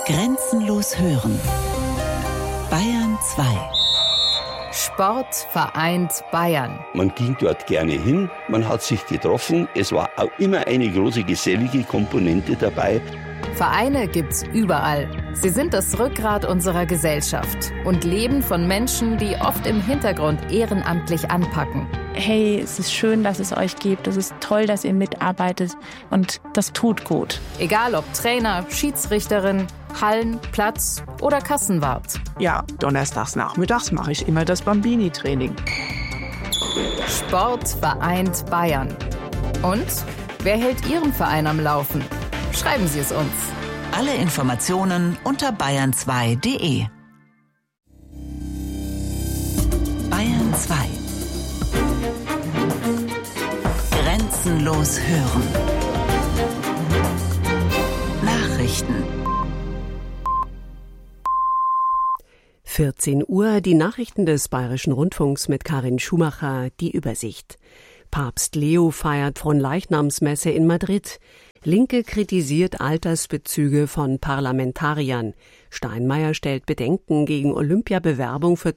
Grenzenlos hören. Bayern 2. Sport vereint Bayern. Man ging dort gerne hin, man hat sich getroffen. Es war auch immer eine große gesellige Komponente dabei. Vereine gibt's überall. Sie sind das Rückgrat unserer Gesellschaft und leben von Menschen, die oft im Hintergrund ehrenamtlich anpacken. Hey, es ist schön, dass es euch gibt. Es ist toll, dass ihr mitarbeitet und das tut gut. Egal ob Trainer, Schiedsrichterin, Hallen, Platz oder Kassenwart. Ja, donnerstags nachmittags mache ich immer das Bambini-Training. Sport vereint Bayern. Und wer hält Ihren Verein am Laufen? Schreiben Sie es uns. Alle Informationen unter bayern2.de. Bayern 2. Grenzenlos hören. Nachrichten. 14 Uhr, die Nachrichten des Bayerischen Rundfunks mit Karin Schumacher, die Übersicht. Papst Leo feiert Fronleichnamsmesse in Madrid. Linke kritisiert Altersbezüge von Parlamentariern. Steinmeier stellt Bedenken gegen Olympiabewerbung für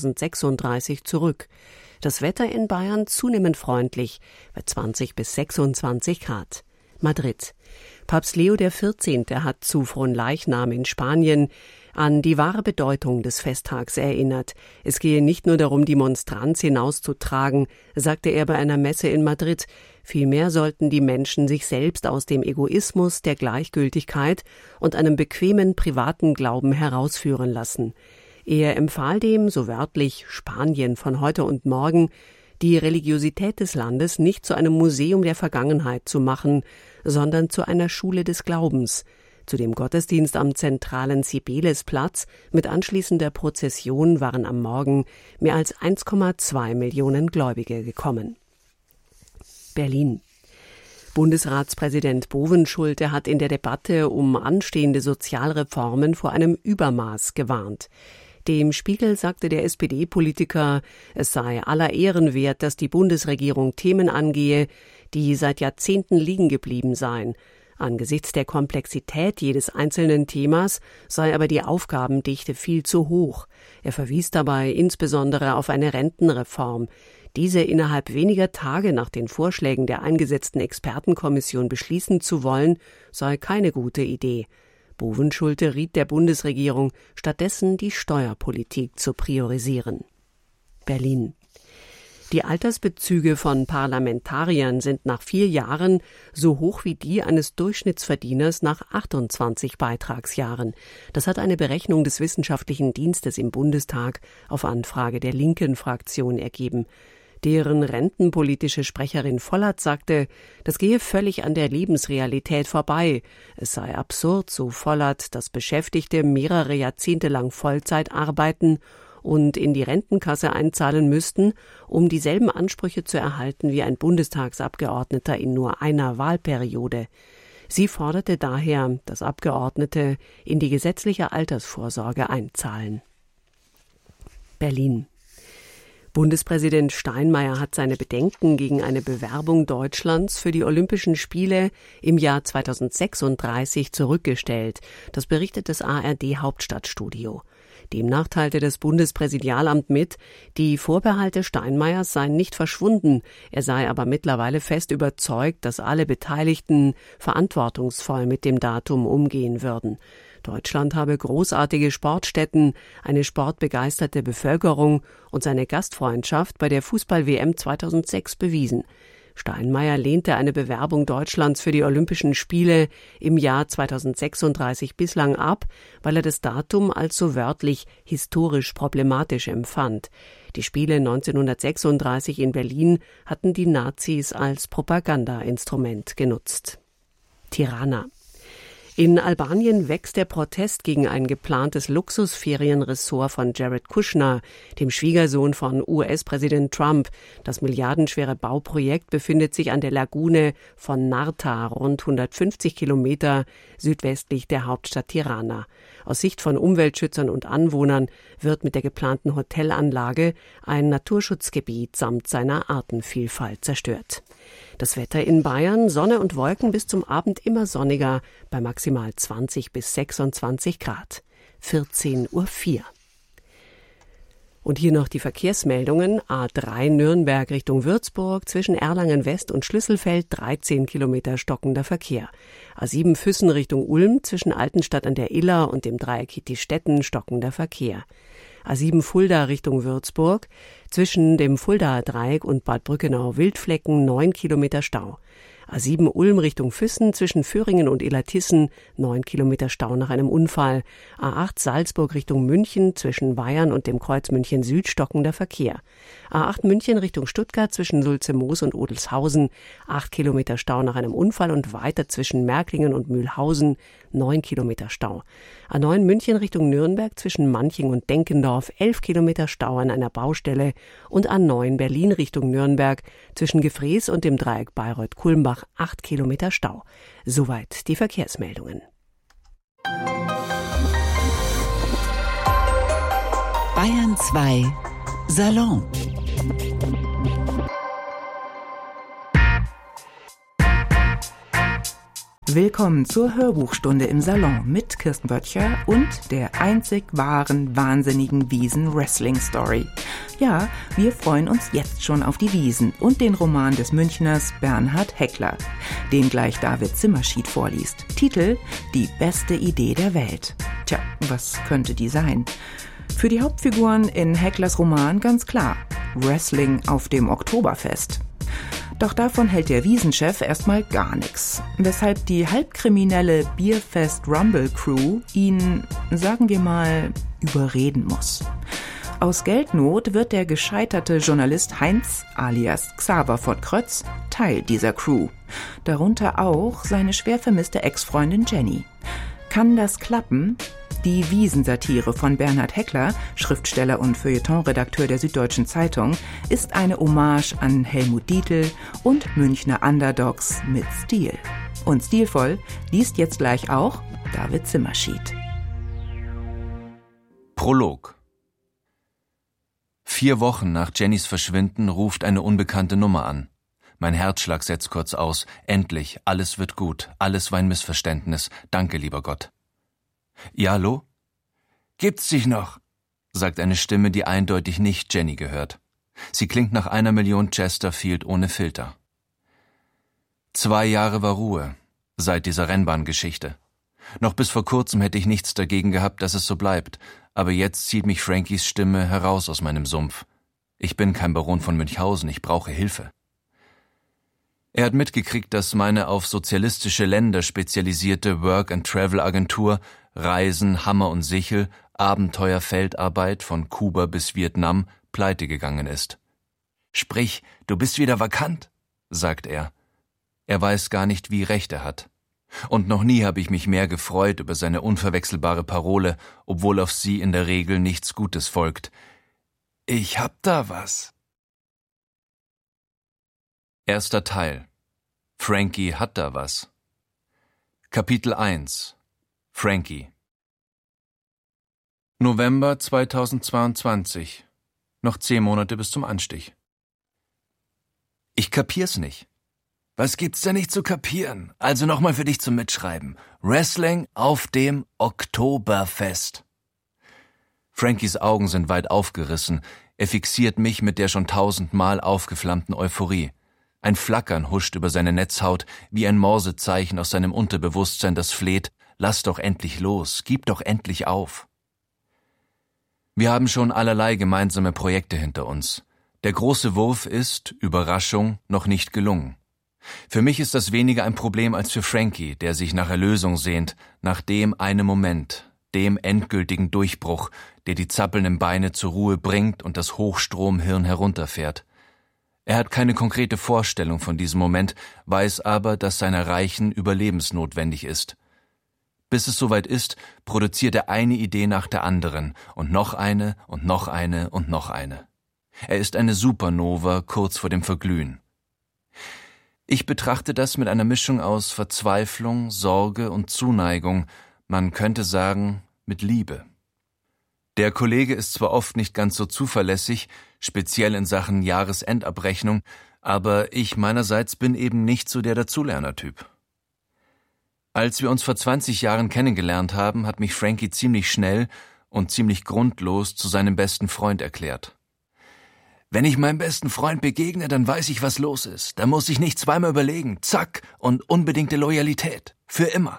2036 zurück. Das Wetter in Bayern zunehmend freundlich, bei 20 bis 26 Grad. Madrid. Papst Leo XIV. Hat zu Fronleichnam in Spanien an die wahre Bedeutung des Festtags erinnert. Es gehe nicht nur darum, die Monstranz hinauszutragen, sagte er bei einer Messe in Madrid. Vielmehr sollten die Menschen sich selbst aus dem Egoismus, der Gleichgültigkeit und einem bequemen privaten Glauben herausführen lassen. Er empfahl dem, so wörtlich, Spanien von heute und morgen, die Religiosität des Landes nicht zu einem Museum der Vergangenheit zu machen, sondern zu einer Schule des Glaubens. Zu dem Gottesdienst am zentralen Cibelesplatz mit anschließender Prozession waren am Morgen mehr als 1,2 Millionen Gläubige gekommen. Berlin. Bundesratspräsident Bovenschulte hat in der Debatte um anstehende Sozialreformen vor einem Übermaß gewarnt. Dem Spiegel sagte der SPD-Politiker, es sei aller Ehren wert, dass die Bundesregierung Themen angehe, die seit Jahrzehnten liegen geblieben seien. Angesichts der Komplexität jedes einzelnen Themas sei aber die Aufgabendichte viel zu hoch. Er verwies dabei insbesondere auf eine Rentenreform. Diese innerhalb weniger Tage nach den Vorschlägen der eingesetzten Expertenkommission beschließen zu wollen, sei keine gute Idee. Bovenschulte riet der Bundesregierung, stattdessen die Steuerpolitik zu priorisieren. Berlin. Die Altersbezüge von Parlamentariern sind nach 4 Jahren so hoch wie die eines Durchschnittsverdieners nach 28 Beitragsjahren. Das hat eine Berechnung des Wissenschaftlichen Dienstes im Bundestag auf Anfrage der linken Fraktion ergeben. Deren rentenpolitische Sprecherin Vollert sagte, das gehe völlig an der Lebensrealität vorbei. Es sei absurd, so Vollert, dass Beschäftigte mehrere Jahrzehnte lang Vollzeit arbeiten und in die Rentenkasse einzahlen müssten, um dieselben Ansprüche zu erhalten wie ein Bundestagsabgeordneter in nur einer Wahlperiode. Sie forderte daher, dass Abgeordnete in die gesetzliche Altersvorsorge einzahlen. Berlin. Bundespräsident Steinmeier hat seine Bedenken gegen eine Bewerbung Deutschlands für die Olympischen Spiele im Jahr 2036 zurückgestellt. Das berichtet das ARD Hauptstadtstudio. Demnach teilte das Bundespräsidialamt mit, die Vorbehalte Steinmeiers seien nicht verschwunden. Er sei aber mittlerweile fest überzeugt, dass alle Beteiligten verantwortungsvoll mit dem Datum umgehen würden. Deutschland habe großartige Sportstätten, eine sportbegeisterte Bevölkerung und seine Gastfreundschaft bei der Fußball-WM 2006 bewiesen. Steinmeier lehnte eine Bewerbung Deutschlands für die Olympischen Spiele im Jahr 2036 bislang ab, weil er das Datum als so wörtlich historisch problematisch empfand. Die Spiele 1936 in Berlin hatten die Nazis als Propagandainstrument genutzt. Tirana. In Albanien wächst der Protest gegen ein geplantes Luxusferienressort von Jared Kushner, dem Schwiegersohn von US-Präsident Trump. Das milliardenschwere Bauprojekt befindet sich an der Lagune von Narta, rund 150 Kilometer südwestlich der Hauptstadt Tirana. Aus Sicht von Umweltschützern und Anwohnern wird mit der geplanten Hotelanlage ein Naturschutzgebiet samt seiner Artenvielfalt zerstört. Das Wetter in Bayern, Sonne und Wolken, bis zum Abend immer sonniger, bei maximal 20 bis 26 Grad. 14:04 Uhr. Und hier noch die Verkehrsmeldungen. A3 Nürnberg Richtung Würzburg, zwischen Erlangen West und Schlüsselfeld 13 Kilometer stockender Verkehr. A7 Füssen Richtung Ulm, zwischen Altenstadt an der Iller und dem Dreieck Hitti-Stetten stockender Verkehr. A7 Fulda Richtung Würzburg, zwischen dem Fuldaer Dreieck und Bad Brückenau-Wildflecken 9 Kilometer Stau. A7 Ulm Richtung Füssen, zwischen Föhringen und Illertissen 9 Kilometer Stau nach einem Unfall. A8 Salzburg Richtung München, zwischen Bayern und dem Kreuz München Süd stockender Verkehr. A8 München Richtung Stuttgart, zwischen Sulzemoos und Odelshausen 8 Kilometer Stau nach einem Unfall und weiter zwischen Märklingen und Mühlhausen 9 Kilometer Stau. A9 München Richtung Nürnberg, zwischen Manching und Denkendorf 11 Kilometer Stau an einer Baustelle und A9 Berlin Richtung Nürnberg, zwischen Gefrees und dem Dreieck Bayreuth-Kulmbach 8 Kilometer Stau. Soweit die Verkehrsmeldungen. Bayern 2 Salon. Willkommen zur Hörbuchstunde im Salon mit Kirsten Böttcher und der einzig wahren, wahnsinnigen Wiesn-Wrestling-Story. Ja, wir freuen uns jetzt schon auf die Wiesn und den Roman des Münchners Bernhard Heckler, den gleich David Zimmerschied vorliest. Titel: Die beste Idee der Welt. Tja, was könnte die sein? Für die Hauptfiguren in Hecklers Roman ganz klar: Wrestling auf dem Oktoberfest. Doch davon hält der Wiesnchef erstmal gar nichts, weshalb die halbkriminelle Bierfest Rumble Crew ihn, sagen wir mal, überreden muss. Aus Geldnot wird der gescheiterte Journalist Heinz alias Xaver von Krötz Teil dieser Crew, darunter auch seine schwer vermisste Ex-Freundin Jenny. Kann das klappen? Die Wiesn-Satire von Bernhard Heckler, Schriftsteller und Feuilleton-Redakteur der Süddeutschen Zeitung, ist eine Hommage an Helmut Dietl und Münchner Underdogs mit Stil. Und stilvoll liest jetzt gleich auch David Zimmerschied. Prolog. 4 Wochen nach Jennys Verschwinden ruft eine unbekannte Nummer an. Mein Herzschlag setzt kurz aus. Endlich, alles wird gut. Alles war ein Missverständnis. Danke, lieber Gott. Ja, hallo? Gibt's dich noch? Sagt eine Stimme, die eindeutig nicht Jenny gehört. Sie klingt nach 1 Million Chesterfield ohne Filter. 2 Jahre war Ruhe, seit dieser Rennbahngeschichte. Noch bis vor kurzem hätte ich nichts dagegen gehabt, dass es so bleibt, aber jetzt zieht mich Frankies Stimme heraus aus meinem Sumpf. Ich bin kein Baron von Münchhausen, ich brauche Hilfe. Er hat mitgekriegt, dass meine auf sozialistische Länder spezialisierte Work-and-Travel-Agentur Reisen, Hammer und Sichel, Abenteuerfeldarbeit von Kuba bis Vietnam pleite gegangen ist. »Sprich, du bist wieder vakant«, sagt er. Er weiß gar nicht, wie recht er hat. Und noch nie habe ich mich mehr gefreut über seine unverwechselbare Parole, obwohl auf sie in der Regel nichts Gutes folgt. »Ich hab da was.« Erster Teil. Frankie hat da was. Kapitel 1. Frankie. November 2022. Noch 10 Monate bis zum Anstich. Ich kapier's nicht. Was gibt's denn nicht zu kapieren? Also nochmal für dich zum Mitschreiben. Wrestling auf dem Oktoberfest. Frankies Augen sind weit aufgerissen. Er fixiert mich mit der schon 1000-mal aufgeflammten Euphorie. Ein Flackern huscht über seine Netzhaut, wie ein Morsezeichen aus seinem Unterbewusstsein, das fleht: Lass doch endlich los, gib doch endlich auf. Wir haben schon allerlei gemeinsame Projekte hinter uns. Der große Wurf ist, Überraschung, noch nicht gelungen. Für mich ist das weniger ein Problem als für Frankie, der sich nach Erlösung sehnt, nach dem einen Moment, dem endgültigen Durchbruch, der die zappelnden Beine zur Ruhe bringt und das Hochstromhirn herunterfährt. Er hat keine konkrete Vorstellung von diesem Moment, weiß aber, dass sein Erreichen überlebensnotwendig ist. Bis es soweit ist, produziert er eine Idee nach der anderen und noch eine und noch eine und noch eine. Er ist eine Supernova kurz vor dem Verglühen. Ich betrachte das mit einer Mischung aus Verzweiflung, Sorge und Zuneigung, man könnte sagen, mit Liebe. Der Kollege ist zwar oft nicht ganz so zuverlässig, speziell in Sachen Jahresendabrechnung, Aber ich meinerseits bin eben nicht so der Dazulerner-Typ. Als wir uns vor 20 Jahren kennengelernt haben, hat mich Frankie ziemlich schnell und ziemlich grundlos zu seinem besten Freund erklärt. Wenn ich meinem besten Freund begegne, dann weiß ich, was los ist. Da muss ich nicht zweimal überlegen. Zack, und unbedingte Loyalität. Für immer.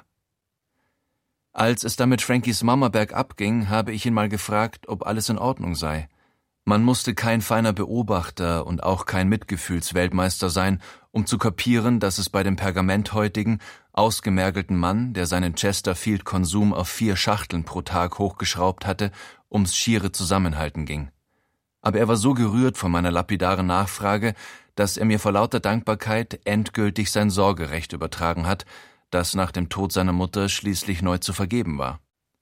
Als es dann mit Frankies Mama bergab ging, habe ich ihn mal gefragt, ob alles in Ordnung sei. Man musste kein feiner Beobachter und auch kein Mitgefühlsweltmeister sein, um zu kapieren, dass es bei dem pergamenthäutigen, ausgemergelten Mann, der seinen Chesterfield-Konsum auf 4 Schachteln pro Tag hochgeschraubt hatte, ums schiere Zusammenhalten ging. Aber er war so gerührt von meiner lapidaren Nachfrage, dass er mir vor lauter Dankbarkeit endgültig sein Sorgerecht übertragen hat, das nach dem Tod seiner Mutter schließlich neu zu vergeben war.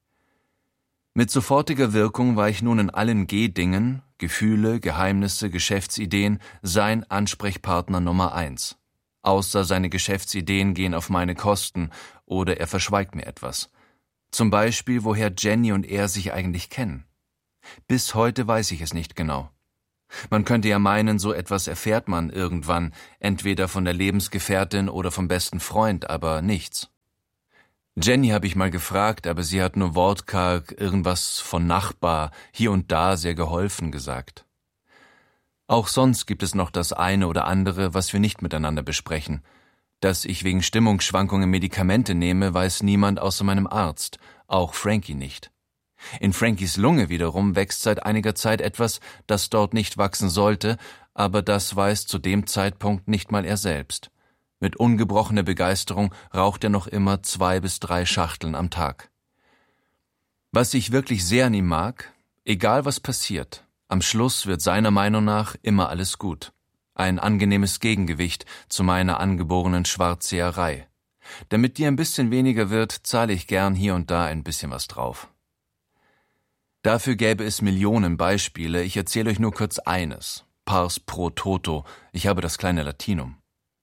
Mit sofortiger Wirkung war ich nun in allen G-Dingen, Gefühle, Geheimnisse, Geschäftsideen, sein Ansprechpartner Nummer 1. Außer seine Geschäftsideen gehen auf meine Kosten oder er verschweigt mir etwas. Zum Beispiel, woher Jenny und er sich eigentlich kennen. Bis heute weiß ich es nicht genau. Man könnte ja meinen, so etwas erfährt man irgendwann, entweder von der Lebensgefährtin oder vom besten Freund, aber nichts. Jenny habe ich mal gefragt, aber sie hat nur wortkarg irgendwas von Nachbar, hier und da sehr geholfen gesagt. Auch sonst gibt es noch das eine oder andere, was wir nicht miteinander besprechen. Dass ich wegen Stimmungsschwankungen Medikamente nehme, weiß niemand außer meinem Arzt, auch Frankie nicht. In Frankies Lunge wiederum wächst seit einiger Zeit etwas, das dort nicht wachsen sollte, aber das weiß zu dem Zeitpunkt nicht mal er selbst. Mit ungebrochener Begeisterung raucht er noch immer 2 bis 3 Schachteln am Tag. Was ich wirklich sehr an ihm mag, egal was passiert, am Schluss wird seiner Meinung nach immer alles gut. Ein angenehmes Gegengewicht zu meiner angeborenen Schwarzseherei. Damit die ein bisschen weniger wird, zahle ich gern hier und da ein bisschen was drauf. Dafür gäbe es Millionen Beispiele, ich erzähle euch nur kurz eines. Pars pro toto, ich habe das kleine Latinum.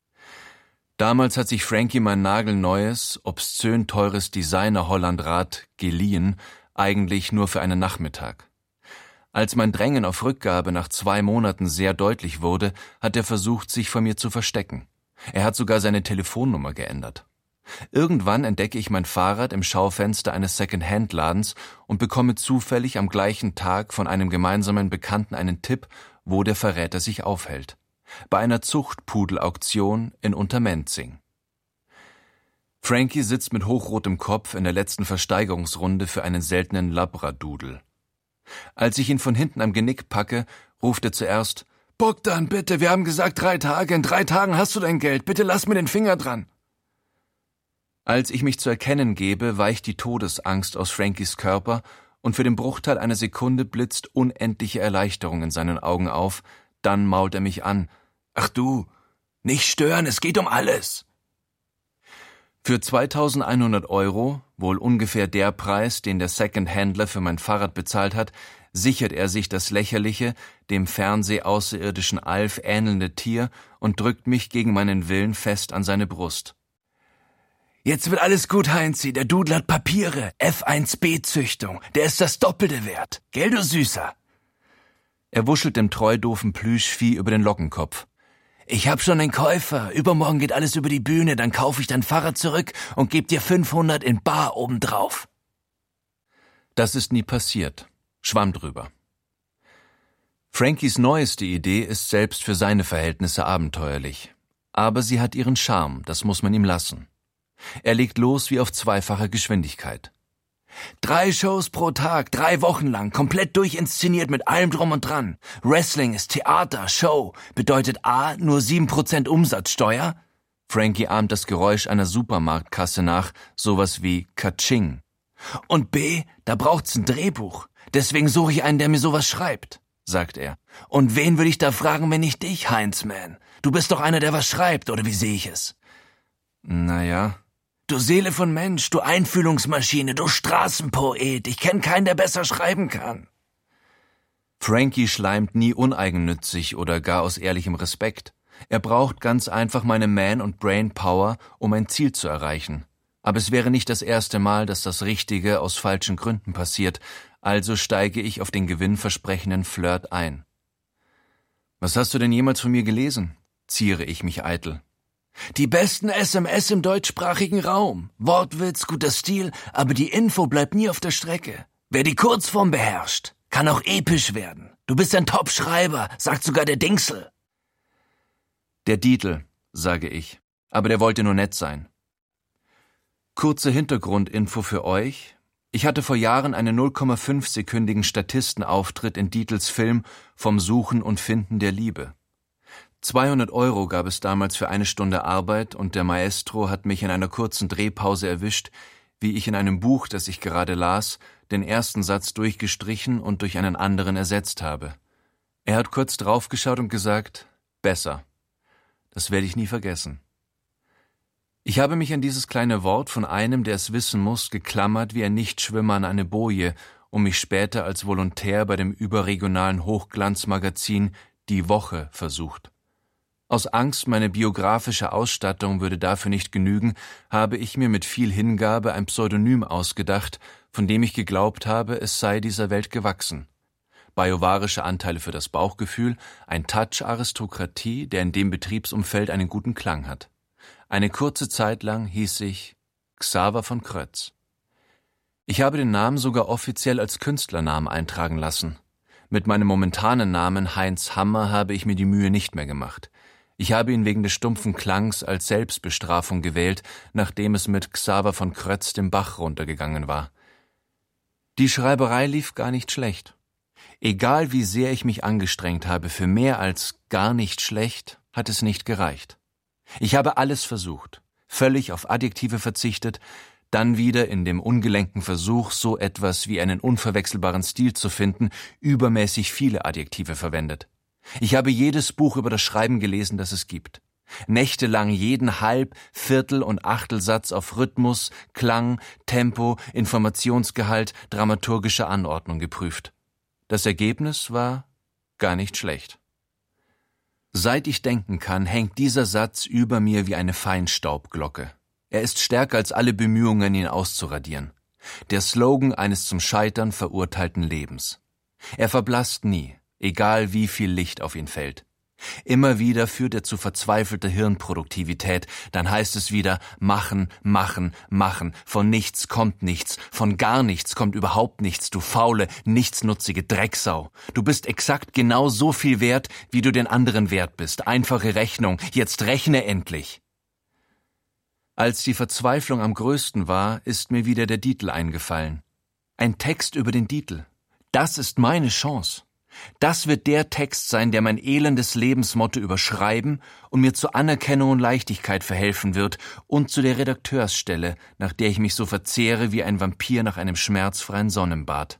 Damals hat sich Frankie mein nagelneues, obszön teures Designer-Hollandrad geliehen, eigentlich nur für einen Nachmittag. Als mein Drängen auf Rückgabe nach 2 Monaten sehr deutlich wurde, hat er versucht, sich vor mir zu verstecken. Er hat sogar seine Telefonnummer geändert. Irgendwann entdecke ich mein Fahrrad im Schaufenster eines Second-Hand-Ladens und bekomme zufällig am gleichen Tag von einem gemeinsamen Bekannten einen Tipp, wo der Verräter sich aufhält. Bei einer Zuchtpudelauktion in Untermenzing. Frankie sitzt mit hochrotem Kopf in der letzten Versteigerungsrunde für einen seltenen Labradoodle. Als ich ihn von hinten am Genick packe, ruft er zuerst: »Bogdan, bitte, wir haben gesagt 3 Tage, in 3 Tagen hast du dein Geld, bitte lass mir den Finger dran.« Als ich mich zu erkennen gebe, weicht die Todesangst aus Frankies Körper und für den Bruchteil einer Sekunde blitzt unendliche Erleichterung in seinen Augen auf, dann mault er mich an: »Ach du, nicht stören, es geht um alles!« Für 2.100 €, wohl ungefähr der Preis, den der Second-Händler für mein Fahrrad bezahlt hat, sichert er sich das lächerliche, dem Fernseh-außerirdischen Alf ähnelnde Tier und drückt mich gegen meinen Willen fest an seine Brust. »Jetzt wird alles gut, Heinzi, der Dudel hat Papiere, F1B-Züchtung, der ist das Doppelte wert. Gell, du Süßer?« Er wuschelt dem treudoofen Plüschvieh über den Lockenkopf. »Ich hab schon den Käufer, übermorgen geht alles über die Bühne, dann kaufe ich dein Fahrrad zurück und geb dir 500 in bar obendrauf.« Das ist nie passiert. Schwamm drüber. Frankies neueste Idee ist selbst für seine Verhältnisse abenteuerlich. Aber sie hat ihren Charme, das muss man ihm lassen. Er legt los wie auf 2-facher Geschwindigkeit. 3 Shows pro Tag, 3 Wochen lang, komplett durchinszeniert mit allem drum und dran. Wrestling ist Theater, Show, bedeutet A, nur 7% Umsatzsteuer. Frankie ahmt das Geräusch einer Supermarktkasse nach, sowas wie Katsching. Und B, da braucht's ein Drehbuch. Deswegen suche ich einen, der mir sowas schreibt, sagt er. Und wen würde ich da fragen, wenn nicht dich, Heinzman? Du bist doch einer, der was schreibt, oder wie sehe ich es? Naja. Du Seele von Mensch, du Einfühlungsmaschine, du Straßenpoet, ich kenne keinen, der besser schreiben kann. Frankie schleimt nie uneigennützig oder gar aus ehrlichem Respekt. Er braucht ganz einfach meine Man- und Brainpower, um ein Ziel zu erreichen. Aber es wäre nicht das erste Mal, dass das Richtige aus falschen Gründen passiert, also steige ich auf den gewinnversprechenden Flirt ein. »Was hast du denn jemals von mir gelesen?« ziere ich mich eitel. Die besten SMS im deutschsprachigen Raum. Wortwitz, guter Stil, aber die Info bleibt nie auf der Strecke. Wer die Kurzform beherrscht, kann auch episch werden. Du bist ein Top-Schreiber, sagt sogar der Dingsel. Der Dietl, sage ich, aber der wollte nur nett sein. Kurze Hintergrundinfo für euch. Ich hatte vor Jahren einen 0,5-sekündigen Statistenauftritt in Dietls Film Vom Suchen und Finden der Liebe. 200 € gab es damals für 1 Stunde Arbeit und der Maestro hat mich in einer kurzen Drehpause erwischt, wie ich in einem Buch, das ich gerade las, den ersten Satz durchgestrichen und durch einen anderen ersetzt habe. Er hat kurz draufgeschaut und gesagt, besser. Das werde ich nie vergessen. Ich habe mich an dieses kleine Wort von einem, der es wissen muss, geklammert wie ein Nichtschwimmer an eine Boje, um mich später als Volontär bei dem überregionalen Hochglanzmagazin Die Woche versucht. Aus Angst, meine biografische Ausstattung würde dafür nicht genügen, habe ich mir mit viel Hingabe ein Pseudonym ausgedacht, von dem ich geglaubt habe, es sei dieser Welt gewachsen. Biovarische Anteile für das Bauchgefühl, ein Touch Aristokratie, der in dem Betriebsumfeld einen guten Klang hat. Eine kurze Zeit lang hieß ich Xaver von Krötz. Ich habe den Namen sogar offiziell als Künstlernamen eintragen lassen. Mit meinem momentanen Namen Heinz Hammer habe ich mir die Mühe nicht mehr gemacht. Ich habe ihn wegen des stumpfen Klangs als Selbstbestrafung gewählt, nachdem es mit Xaver von Krötz den Bach runtergegangen war. Die Schreiberei lief gar nicht schlecht. Egal wie sehr ich mich angestrengt habe, für mehr als gar nicht schlecht hat es nicht gereicht. Ich habe alles versucht, völlig auf Adjektive verzichtet, dann wieder in dem ungelenken Versuch, so etwas wie einen unverwechselbaren Stil zu finden, übermäßig viele Adjektive verwendet. Ich habe jedes Buch über das Schreiben gelesen, das es gibt. Nächtelang jeden Halb-, Viertel- und Achtelsatz auf Rhythmus, Klang, Tempo, Informationsgehalt, dramaturgische Anordnung geprüft. Das Ergebnis war gar nicht schlecht. Seit ich denken kann, hängt dieser Satz über mir wie eine Feinstaubglocke. Er ist stärker als alle Bemühungen, ihn auszuradieren. Der Slogan eines zum Scheitern verurteilten Lebens. Er verblasst nie, egal wie viel Licht auf ihn fällt. Immer wieder führt er zu verzweifelter Hirnproduktivität, dann heißt es wieder machen, machen, machen, von nichts kommt nichts, von gar nichts kommt überhaupt nichts, du faule, nichtsnutzige Drecksau. Du bist exakt genau so viel wert, wie du den anderen wert bist. Einfache Rechnung, jetzt rechne endlich. Als die Verzweiflung am größten war, ist mir wieder der Dietl eingefallen. Ein Text über den Dietl. Das ist meine Chance. Das wird der Text sein, der mein elendes Lebensmotto überschreiben und mir zur Anerkennung und Leichtigkeit verhelfen wird und zu der Redakteursstelle, nach der ich mich so verzehre wie ein Vampir nach einem schmerzfreien Sonnenbad.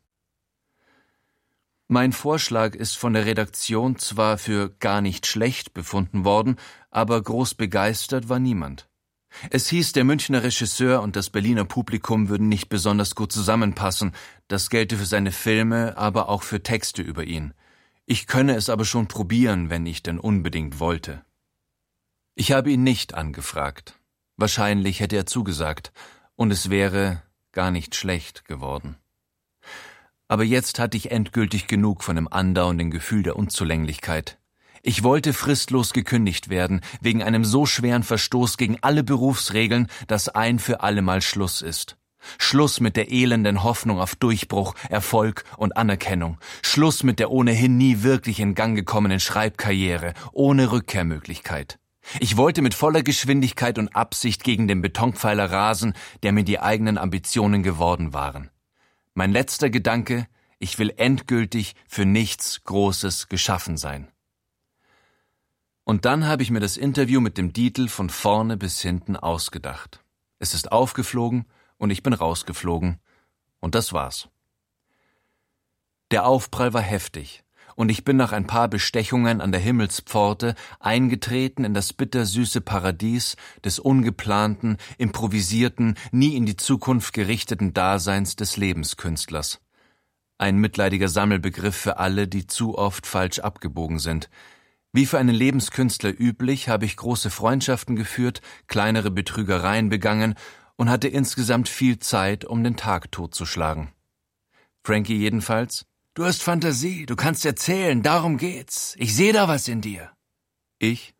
Mein Vorschlag ist von der Redaktion zwar für gar nicht schlecht befunden worden, aber groß begeistert war niemand. Es hieß, der Münchner Regisseur und das Berliner Publikum würden nicht besonders gut zusammenpassen, das gelte für seine Filme, aber auch für Texte über ihn. Ich könne es aber schon probieren, wenn ich denn unbedingt wollte. Ich habe ihn nicht angefragt. Wahrscheinlich hätte er zugesagt, und es wäre gar nicht schlecht geworden. Aber jetzt hatte ich endgültig genug von dem andauernden Gefühl der Unzulänglichkeit. Ich wollte fristlos gekündigt werden, wegen einem so schweren Verstoß gegen alle Berufsregeln, dass ein für allemal Schluss ist. Schluss mit der elenden Hoffnung auf Durchbruch, Erfolg und Anerkennung. Schluss mit der ohnehin nie wirklich in Gang gekommenen Schreibkarriere, ohne Rückkehrmöglichkeit. Ich wollte mit voller Geschwindigkeit und Absicht gegen den Betonpfeiler rasen, der mir die eigenen Ambitionen geworden waren. Mein letzter Gedanke, ich will endgültig für nichts Großes geschaffen sein. Und dann habe ich mir das Interview mit dem Dietl von vorne bis hinten ausgedacht. Es ist aufgeflogen und ich bin rausgeflogen. Und das war's. Der Aufprall war heftig und ich bin nach ein paar Bestechungen an der Himmelspforte eingetreten in das bittersüße Paradies des ungeplanten, improvisierten, nie in die Zukunft gerichteten Daseins des Lebenskünstlers. Ein mitleidiger Sammelbegriff für alle, die zu oft falsch abgebogen sind. Wie für einen Lebenskünstler üblich, habe ich große Freundschaften geführt, kleinere Betrügereien begangen und hatte insgesamt viel Zeit, um den Tag totzuschlagen. Frankie jedenfalls: »Du hast Fantasie, du kannst erzählen, darum geht's. Ich sehe da was in dir.« Ich: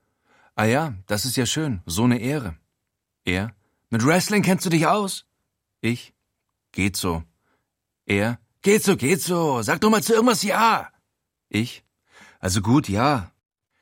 Ah ja, das ist ja schön, so eine Ehre. Er: Mit Wrestling kennst du dich aus? Ich: Geht so. Er: Geht so, sag doch mal zu irgendwas ja. Ich: Also gut, ja.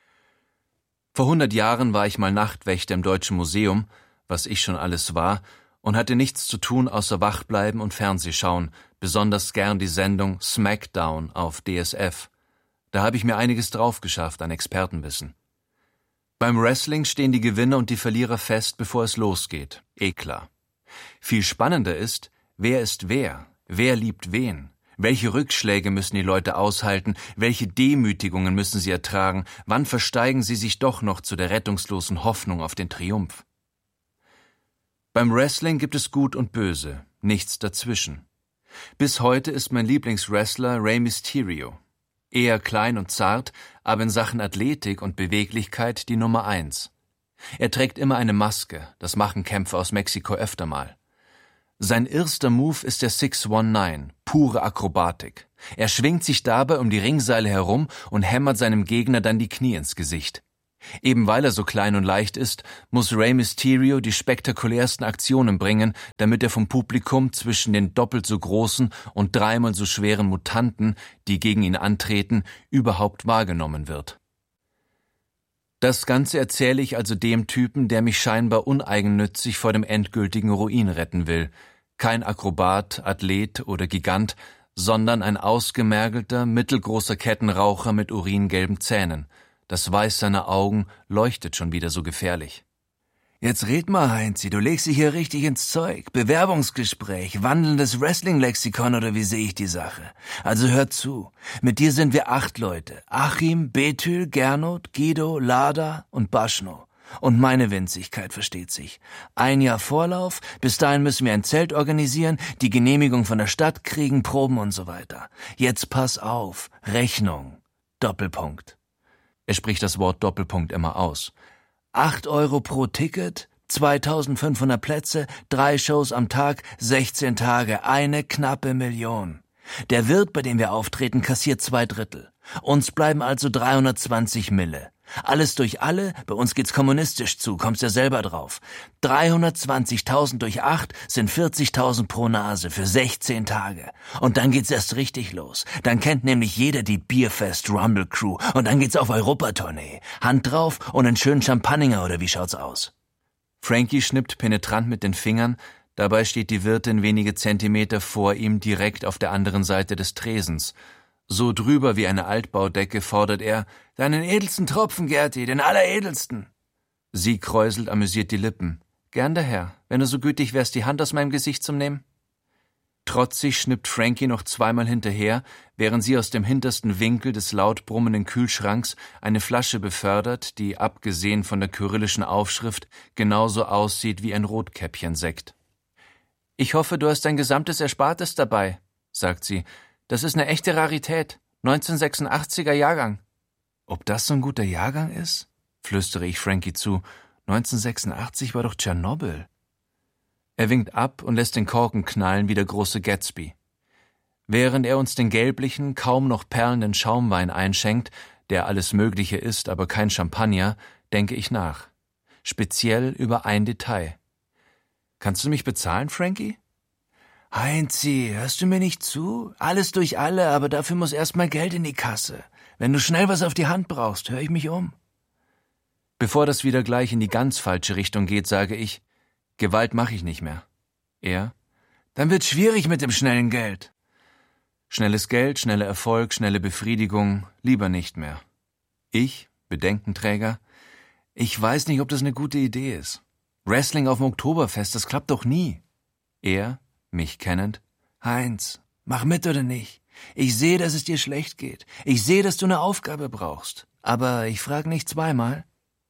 Vor 100 Jahren war ich mal Nachtwächter im Deutschen Museum, was ich schon alles war, und hatte nichts zu tun außer wachbleiben und Fernseh schauen, besonders gern die Sendung Smackdown auf DSF. Da habe ich mir einiges drauf geschafft an Expertenwissen. Beim Wrestling stehen die Gewinner und die Verlierer fest, bevor es losgeht. Klar. Viel spannender ist wer liebt wen? Welche Rückschläge müssen die Leute aushalten? Welche Demütigungen müssen sie ertragen? Wann versteigen sie sich doch noch zu der rettungslosen Hoffnung auf den Triumph? Beim Wrestling gibt es Gut und Böse, nichts dazwischen. Bis heute ist mein Lieblingswrestler Rey Mysterio. Eher klein und zart, aber in Sachen Athletik und Beweglichkeit die Nummer 1. Er trägt immer eine Maske, das machen Kämpfer aus Mexiko öfter mal. Sein erster Move ist der 619, pure Akrobatik. Er schwingt sich dabei um die Ringseile herum und hämmert seinem Gegner dann die Knie ins Gesicht. Eben weil er so klein und leicht ist, muss Rey Mysterio die spektakulärsten Aktionen bringen, damit er vom Publikum zwischen den doppelt so großen und 3-mal so schweren Mutanten, die gegen ihn antreten, überhaupt wahrgenommen wird. Das Ganze erzähle ich also dem Typen, der mich scheinbar uneigennützig vor dem endgültigen Ruin retten will. Kein Akrobat, Athlet oder Gigant, sondern ein ausgemergelter, mittelgroßer Kettenraucher mit uringelben Zähnen. Das Weiß seiner Augen leuchtet schon wieder so gefährlich. Jetzt red mal, Heinzi, du legst dich hier richtig ins Zeug. Bewerbungsgespräch, wandelndes Wrestling-Lexikon oder wie sehe ich die Sache? Also hör zu, mit dir sind wir 8 Leute. Achim, Bethül, Gernot, Guido, Lada und Baschno. Und meine Winzigkeit, versteht sich. 1 Jahr Vorlauf, bis dahin müssen wir ein Zelt organisieren, die Genehmigung von der Stadt kriegen, Proben und so weiter. Jetzt pass auf, Rechnung, Doppelpunkt. Er spricht das Wort Doppelpunkt immer aus. 8 € pro Ticket, 2500 Plätze, 3 Shows am Tag, 16 Tage, eine knappe Million. Der Wirt, bei dem wir auftreten, kassiert 2/3. Uns bleiben also 320 Mille. Alles durch alle, bei uns geht's kommunistisch zu, kommst ja selber drauf. 320.000 durch 8 sind 40.000 pro Nase für 16 Tage. Und dann geht's erst richtig los. Dann kennt nämlich jeder die Bierfest Rumble Crew und dann geht's auf Europatournee. Hand drauf und einen schönen Champagner oder wie schaut's aus? Frankie schnippt penetrant mit den Fingern, dabei steht die Wirtin wenige Zentimeter vor ihm direkt auf der anderen Seite des Tresens. So drüber wie eine Altbaudecke fordert er: »Deinen edelsten Tropfen, Gerti, den alleredelsten!« Sie kräuselt amüsiert die Lippen. »Gern der Herr, wenn du so gütig wärst, die Hand aus meinem Gesicht zum Nehmen?« Trotzig schnippt Frankie noch 2-mal hinterher, während sie aus dem hintersten Winkel des laut brummenden Kühlschranks eine Flasche befördert, die, abgesehen von der kyrillischen Aufschrift, genauso aussieht wie ein Rotkäppchensekt. »Ich hoffe, du hast dein gesamtes Erspartes dabei«, sagt sie. »Das ist eine echte Rarität. 1986er Jahrgang.« »Ob das so ein guter Jahrgang ist?«, flüstere ich Frankie zu. 1986 war doch Tschernobyl. Er winkt ab und lässt den Korken knallen wie der große Gatsby. Während er uns den gelblichen, kaum noch perlenden Schaumwein einschenkt, der alles Mögliche ist, aber kein Champagner, denke ich nach. Speziell über ein Detail. »Kannst du mich bezahlen, Frankie?« »Heinzi, hörst du mir nicht zu? Alles durch alle, aber dafür muss erst mal Geld in die Kasse. Wenn du schnell was auf die Hand brauchst, höre ich mich um.« Bevor das wieder gleich in die ganz falsche Richtung geht, sage ich: »Gewalt mache ich nicht mehr.« Er: »Dann wird's schwierig mit dem schnellen Geld.« Schnelles Geld, schneller Erfolg, schnelle Befriedigung, lieber nicht mehr. Ich, Bedenkenträger: »Ich weiß nicht, ob das eine gute Idee ist. Wrestling auf dem Oktoberfest, das klappt doch nie.« Er, mich kennend: »Heinz, mach mit oder nicht? Ich sehe, dass es dir schlecht geht. Ich sehe, dass du eine Aufgabe brauchst. Aber ich frage nicht 2-mal.«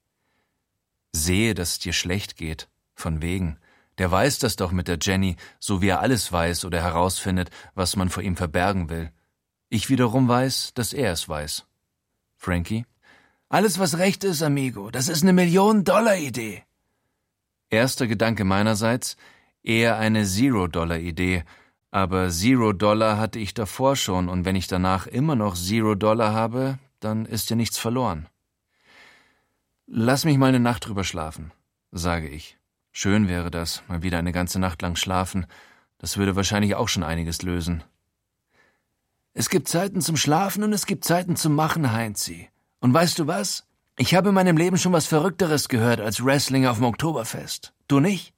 Sehe, dass es dir schlecht geht. Von wegen. Der weiß das doch mit der Jenny, so wie er alles weiß oder herausfindet, was man vor ihm verbergen will. Ich wiederum weiß, dass er es weiß. Frankie: »Alles, was recht ist, amigo, das ist eine $1-Million-Idee.« Erster Gedanke meinerseits: eher eine $0-Idee, aber $0 hatte ich davor schon, und wenn ich danach immer noch $0 habe, dann ist ja nichts verloren. Lass mich mal eine Nacht drüber schlafen, sage ich. Schön wäre das, mal wieder eine ganze Nacht lang schlafen. Das würde wahrscheinlich auch schon einiges lösen. Es gibt Zeiten zum Schlafen und es gibt Zeiten zum Machen, Heinzi. Und weißt du was? Ich habe in meinem Leben schon was Verrückteres gehört als Wrestling auf dem Oktoberfest. Du nicht?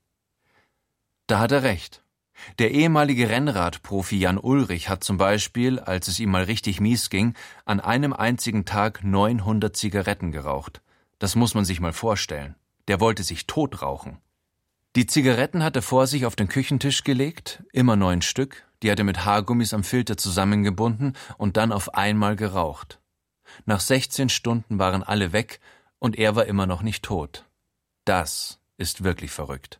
Da hat er recht. Der ehemalige Rennradprofi Jan Ullrich hat zum Beispiel, als es ihm mal richtig mies ging, an einem einzigen Tag 900 Zigaretten geraucht. Das muss man sich mal vorstellen. Der wollte sich totrauchen. Die Zigaretten hat er vor sich auf den Küchentisch gelegt, immer 9 Stück, die hat er mit Haargummis am Filter zusammengebunden und dann auf einmal geraucht. Nach 16 Stunden waren alle weg und er war immer noch nicht tot. Das ist wirklich verrückt.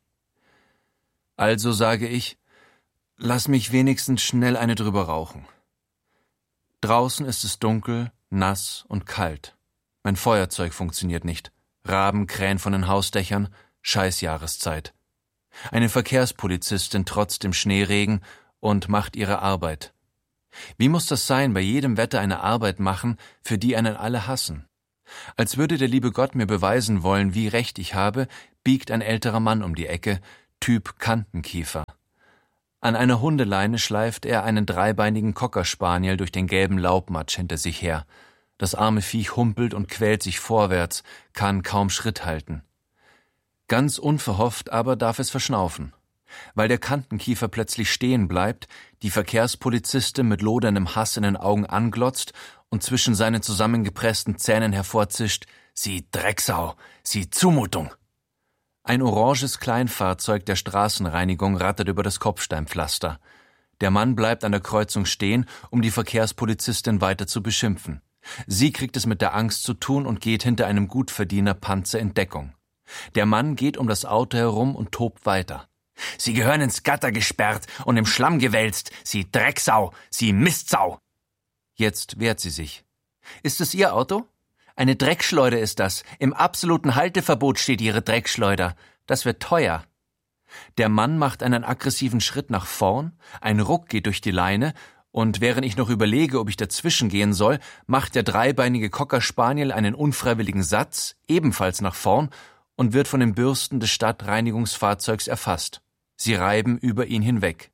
Also sage ich, lass mich wenigstens schnell eine drüber rauchen. Draußen ist es dunkel, nass und kalt. Mein Feuerzeug funktioniert nicht. Raben krähen von den Hausdächern, Scheißjahreszeit. Eine Verkehrspolizistin trotzt dem Schneeregen und macht ihre Arbeit. Wie muss das sein, bei jedem Wetter eine Arbeit machen, für die einen alle hassen? Als würde der liebe Gott mir beweisen wollen, wie recht ich habe, biegt ein älterer Mann um die Ecke, Typ Kantenkiefer. An einer Hundeleine schleift er einen dreibeinigen Cockerspaniel durch den gelben Laubmatsch hinter sich her. Das arme Viech humpelt und quält sich vorwärts, kann kaum Schritt halten. Ganz unverhofft aber darf es verschnaufen. Weil der Kantenkiefer plötzlich stehen bleibt, die Verkehrspolizistin mit loderndem Hass in den Augen anglotzt und zwischen seinen zusammengepressten Zähnen hervorzischt, »Sie Drecksau, Sie Zumutung!« Ein oranges Kleinfahrzeug der Straßenreinigung rattert über das Kopfsteinpflaster. Der Mann bleibt an der Kreuzung stehen, um die Verkehrspolizistin weiter zu beschimpfen. Sie kriegt es mit der Angst zu tun und geht hinter einem Gutverdiener-Panzer in Deckung. Der Mann geht um das Auto herum und tobt weiter. »Sie gehören ins Gatter gesperrt und im Schlamm gewälzt, Sie Drecksau, Sie Mistsau!« Jetzt wehrt sie sich. »Ist es Ihr Auto? Eine Dreckschleuder ist das. Im absoluten Halteverbot steht Ihre Dreckschleuder. Das wird teuer.« Der Mann macht einen aggressiven Schritt nach vorn, ein Ruck geht durch die Leine, und während ich noch überlege, ob ich dazwischen gehen soll, macht der dreibeinige Cockerspaniel einen unfreiwilligen Satz, ebenfalls nach vorn, und wird von den Bürsten des Stadtreinigungsfahrzeugs erfasst. Sie reiben über ihn hinweg.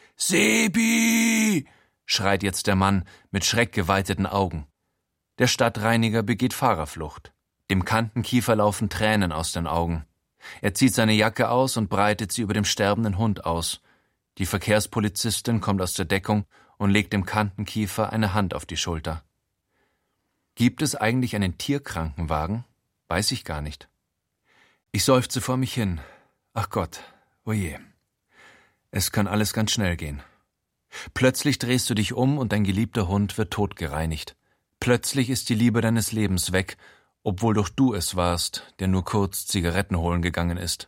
»Sebi!« schreit jetzt der Mann mit schreckgeweiteten Augen. Der Stadtreiniger begeht Fahrerflucht. Dem Kantenkiefer laufen Tränen aus den Augen. Er zieht seine Jacke aus und breitet sie über dem sterbenden Hund aus. Die Verkehrspolizistin kommt aus der Deckung und legt dem Kantenkiefer eine Hand auf die Schulter. Gibt es eigentlich einen Tierkrankenwagen? Weiß ich gar nicht. Ich seufze vor mich hin. Ach Gott, oje. Es kann alles ganz schnell gehen. Plötzlich drehst du dich um und dein geliebter Hund wird totgereinigt. Plötzlich ist die Liebe deines Lebens weg, obwohl doch du es warst, der nur kurz Zigaretten holen gegangen ist.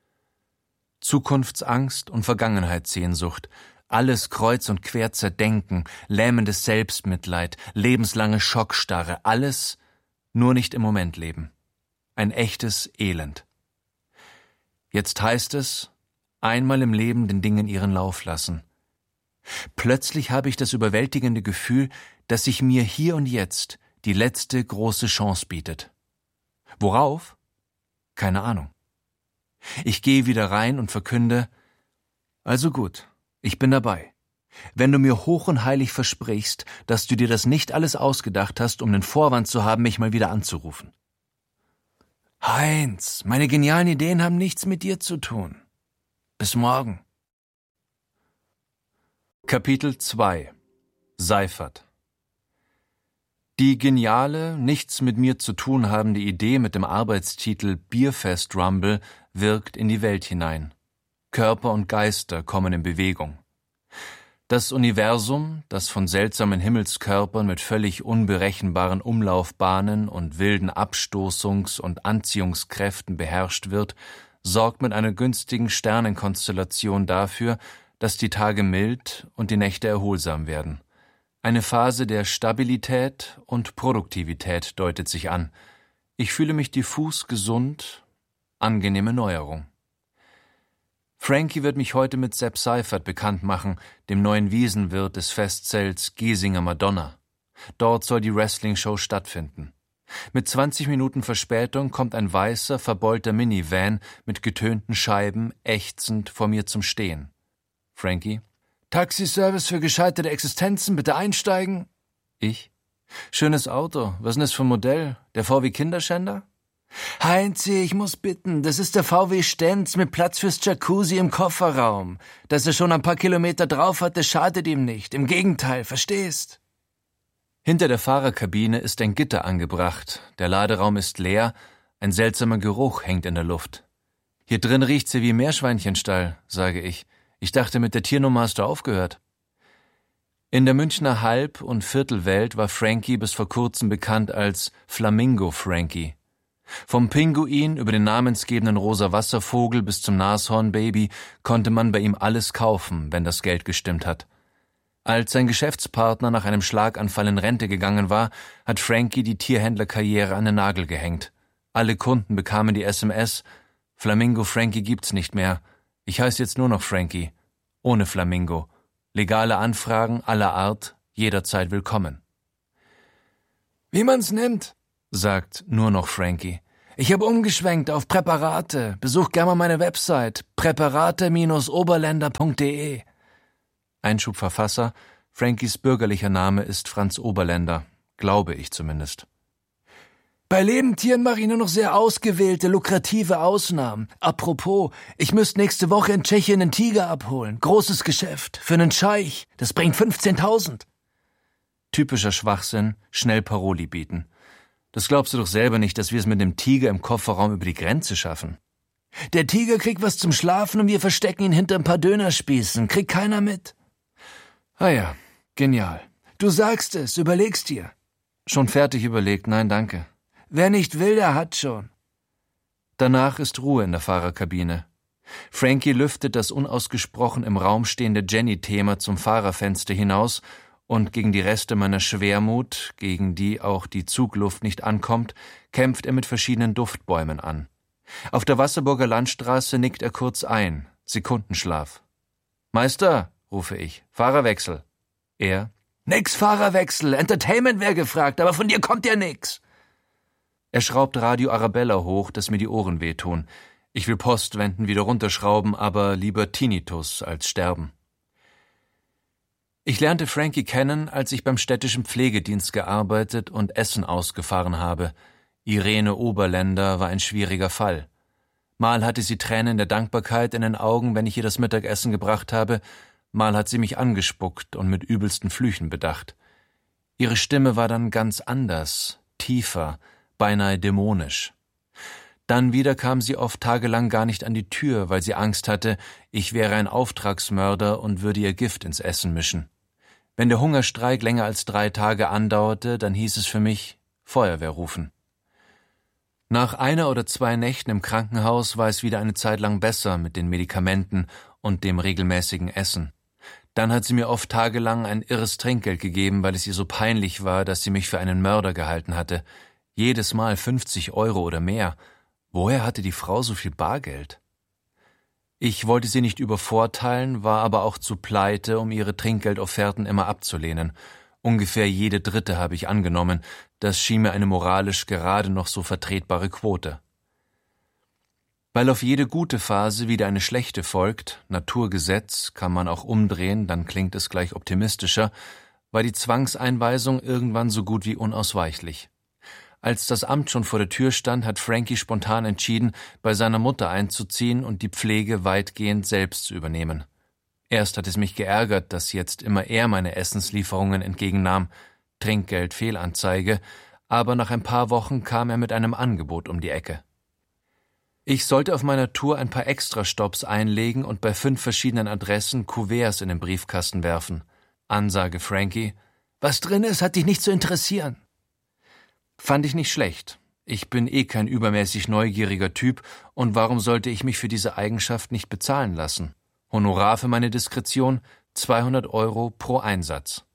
Zukunftsangst und Vergangenheitssehnsucht, alles kreuz und quer zerdenken, lähmendes Selbstmitleid, lebenslange Schockstarre, alles nur nicht im Moment leben. Ein echtes Elend. Jetzt heißt es, einmal im Leben den Dingen ihren Lauf lassen. Plötzlich habe ich das überwältigende Gefühl, dass sich mir hier und jetzt die letzte große Chance bietet. Worauf? Keine Ahnung. Ich gehe wieder rein und verkünde, also gut, ich bin dabei. Wenn du mir hoch und heilig versprichst, dass du dir das nicht alles ausgedacht hast, um den Vorwand zu haben, mich mal wieder anzurufen. Heinz, meine genialen Ideen haben nichts mit dir zu tun. Bis morgen. Kapitel 2 Seifert. Die geniale, nichts mit mir zu tun habende Idee mit dem Arbeitstitel Bierfest Rumble wirkt in die Welt hinein. Körper und Geister kommen in Bewegung. Das Universum, das von seltsamen Himmelskörpern mit völlig unberechenbaren Umlaufbahnen und wilden Abstoßungs- und Anziehungskräften beherrscht wird, sorgt mit einer günstigen Sternenkonstellation dafür, dass die Tage mild und die Nächte erholsam werden. Eine Phase der Stabilität und Produktivität deutet sich an. Ich fühle mich diffus gesund, angenehme Neuerung. Frankie wird mich heute mit Sepp Seifert bekannt machen, dem neuen Wiesenwirt des Festzelts Giesinger Madonna. Dort soll die Wrestling-Show stattfinden. Mit 20 Minuten Verspätung kommt ein weißer, verbeulter Minivan mit getönten Scheiben ächzend vor mir zum Stehen. Frankie: Taxiservice für gescheiterte Existenzen, bitte einsteigen. Ich: Schönes Auto, was ist denn das für ein Modell? Der VW Kinderschänder? Heinzi, ich muss bitten, das ist der VW Stenz mit Platz fürs Jacuzzi im Kofferraum. Dass er schon ein paar Kilometer drauf hat, das schadet ihm nicht. Im Gegenteil, verstehst? Hinter der Fahrerkabine ist ein Gitter angebracht. Der Laderaum ist leer, ein seltsamer Geruch hängt in der Luft. Hier drin riecht's ja wie Meerschweinchenstall, sage ich. Ich dachte, mit der Tiernummer hast du aufgehört. In der Münchner Halb- und Viertelwelt war Frankie bis vor kurzem bekannt als Flamingo Frankie. Vom Pinguin über den namensgebenden rosa Wasservogel bis zum Nashornbaby konnte man bei ihm alles kaufen, wenn das Geld gestimmt hat. Als sein Geschäftspartner nach einem Schlaganfall in Rente gegangen war, hat Frankie die Tierhändlerkarriere an den Nagel gehängt. Alle Kunden bekamen die SMS: Flamingo Frankie gibt's nicht mehr. Ich heiße jetzt nur noch Frankie. Ohne Flamingo. Legale Anfragen aller Art, jederzeit willkommen. Wie man's nimmt, sagt nur noch Frankie. Ich habe umgeschwenkt auf Präparate. Besuch gerne mal meine Website präparate-oberländer.de. Einschubverfasser: Frankies bürgerlicher Name ist Franz Oberländer, glaube ich zumindest. Bei Lebendtieren mache ich nur noch sehr ausgewählte, lukrative Ausnahmen. Apropos, ich müsste nächste Woche in Tschechien einen Tiger abholen. Großes Geschäft, für einen Scheich. Das bringt 15.000. Typischer Schwachsinn, schnell Paroli bieten. Das glaubst du doch selber nicht, dass wir es mit dem Tiger im Kofferraum über die Grenze schaffen. Der Tiger kriegt was zum Schlafen und wir verstecken ihn hinter ein paar Dönerspießen. Kriegt keiner mit. Ah ja, genial. Du sagst es, überlegst dir. Schon fertig überlegt, nein, danke. Wer nicht will, der hat schon. Danach ist Ruhe in der Fahrerkabine. Frankie lüftet das unausgesprochen im Raum stehende Jenny-Thema zum Fahrerfenster hinaus und gegen die Reste meiner Schwermut, gegen die auch die Zugluft nicht ankommt, kämpft er mit verschiedenen Duftbäumen an. Auf der Wasserburger Landstraße nickt er kurz ein. Sekundenschlaf. »Meister«, rufe ich, »Fahrerwechsel.« Er: »Nix Fahrerwechsel, Entertainment wär gefragt, aber von dir kommt ja nix.« Er schraubt Radio Arabella hoch, dass mir die Ohren wehtun. Ich will Postwenden wieder runterschrauben, aber lieber Tinnitus als sterben. Ich lernte Frankie kennen, als ich beim städtischen Pflegedienst gearbeitet und Essen ausgefahren habe. Irene Oberländer war ein schwieriger Fall. Mal hatte sie Tränen der Dankbarkeit in den Augen, wenn ich ihr das Mittagessen gebracht habe, mal hat sie mich angespuckt und mit übelsten Flüchen bedacht. Ihre Stimme war dann ganz anders, tiefer, beinahe dämonisch. Dann wieder kam sie oft tagelang gar nicht an die Tür, weil sie Angst hatte, ich wäre ein Auftragsmörder und würde ihr Gift ins Essen mischen. Wenn der Hungerstreik länger als 3 Tage andauerte, dann hieß es für mich, Feuerwehr rufen. Nach 1 oder 2 Nächten im Krankenhaus war es wieder eine Zeit lang besser mit den Medikamenten und dem regelmäßigen Essen. Dann hat sie mir oft tagelang ein irres Trinkgeld gegeben, weil es ihr so peinlich war, dass sie mich für einen Mörder gehalten hatte. Jedes Mal 50 € oder mehr. Woher hatte die Frau so viel Bargeld? Ich wollte sie nicht übervorteilen, war aber auch zu pleite, um ihre Trinkgeldofferten immer abzulehnen. Ungefähr jede 3. habe ich angenommen. Das schien mir eine moralisch gerade noch so vertretbare Quote. Weil auf jede gute Phase wieder eine schlechte folgt, Naturgesetz, kann man auch umdrehen, dann klingt es gleich optimistischer, war die Zwangseinweisung irgendwann so gut wie unausweichlich. Als das Amt schon vor der Tür stand, hat Frankie spontan entschieden, bei seiner Mutter einzuziehen und die Pflege weitgehend selbst zu übernehmen. Erst hat es mich geärgert, dass jetzt immer er meine Essenslieferungen entgegennahm, Trinkgeld, Fehlanzeige, aber nach ein paar Wochen kam er mit einem Angebot um die Ecke. Ich sollte auf meiner Tour ein paar Extrastops einlegen und bei 5 verschiedenen Adressen Kuverts in den Briefkasten werfen. Ansage Frankie: »Was drin ist, hat dich nicht zu interessieren.« Fand ich nicht schlecht. Ich bin kein übermäßig neugieriger Typ und warum sollte ich mich für diese Eigenschaft nicht bezahlen lassen? Honorar für meine Diskretion 200 € pro Einsatz.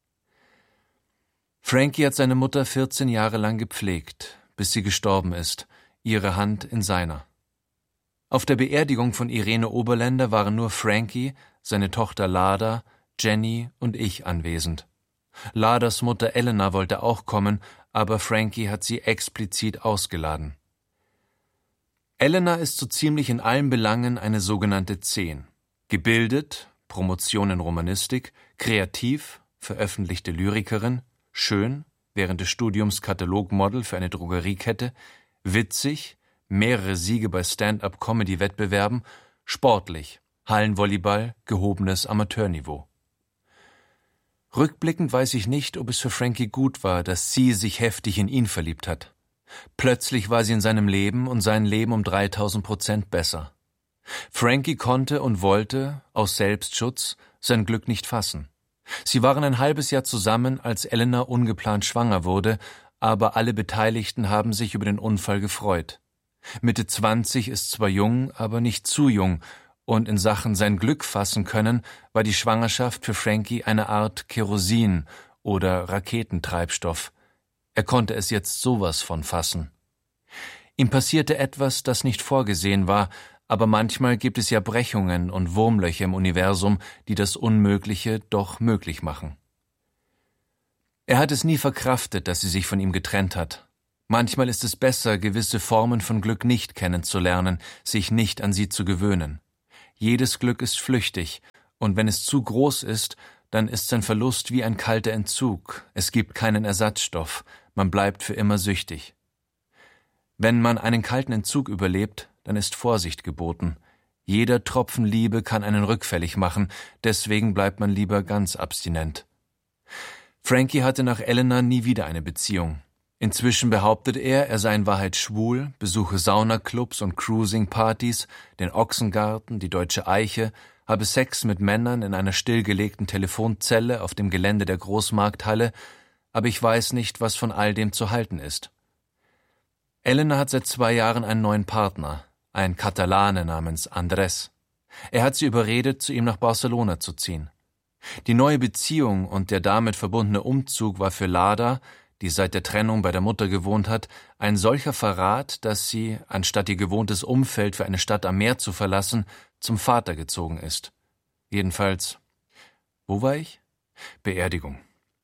Frankie hat seine Mutter 14 Jahre lang gepflegt, bis sie gestorben ist, ihre Hand in seiner. Auf der Beerdigung von Irene Oberländer waren nur Frankie, seine Tochter Lada, Jenny und ich anwesend. Ladas Mutter Elena wollte auch kommen, aber Frankie hat sie explizit ausgeladen. Elena ist so ziemlich in allen Belangen eine sogenannte 10. Gebildet, Promotion in Romanistik, kreativ, veröffentlichte Lyrikerin, schön, während des Studiums Katalogmodel für eine Drogeriekette, witzig, mehrere Siege bei Stand-up-Comedy-Wettbewerben, sportlich, Hallenvolleyball, gehobenes Amateurniveau. Rückblickend weiß ich nicht, ob es für Frankie gut war, dass sie sich heftig in ihn verliebt hat. Plötzlich war sie in seinem Leben und sein Leben um 3000% besser. Frankie konnte und wollte, aus Selbstschutz, sein Glück nicht fassen. Sie waren ein halbes Jahr zusammen, als Elena ungeplant schwanger wurde, aber alle Beteiligten haben sich über den Unfall gefreut. Mitte 20 ist zwar jung, aber nicht zu jung, und in Sachen sein Glück fassen können, war die Schwangerschaft für Frankie eine Art Kerosin oder Raketentreibstoff. Er konnte es jetzt sowas von fassen. Ihm passierte etwas, das nicht vorgesehen war, aber manchmal gibt es ja Brechungen und Wurmlöcher im Universum, die das Unmögliche doch möglich machen. Er hat es nie verkraftet, dass sie sich von ihm getrennt hat. Manchmal ist es besser, gewisse Formen von Glück nicht kennenzulernen, sich nicht an sie zu gewöhnen. Jedes Glück ist flüchtig, und wenn es zu groß ist, dann ist sein Verlust wie ein kalter Entzug. Es gibt keinen Ersatzstoff, man bleibt für immer süchtig. Wenn man einen kalten Entzug überlebt, dann ist Vorsicht geboten. Jeder Tropfen Liebe kann einen rückfällig machen, deswegen bleibt man lieber ganz abstinent. Frankie hatte nach Elena nie wieder eine Beziehung. Inzwischen behauptet er sei in Wahrheit schwul, besuche Saunaclubs und Cruising-Partys, den Ochsengarten, die Deutsche Eiche, habe Sex mit Männern in einer stillgelegten Telefonzelle auf dem Gelände der Großmarkthalle, aber ich weiß nicht, was von all dem zu halten ist. Elena hat seit 2 Jahren einen neuen Partner, ein Katalane namens Andrés. Er hat sie überredet, zu ihm nach Barcelona zu ziehen. Die neue Beziehung und der damit verbundene Umzug war für Lada, die seit der Trennung bei der Mutter gewohnt hat, ein solcher Verrat, dass sie, anstatt ihr gewohntes Umfeld für eine Stadt am Meer zu verlassen, zum Vater gezogen ist. Jedenfalls, wo war ich? Beerdigung.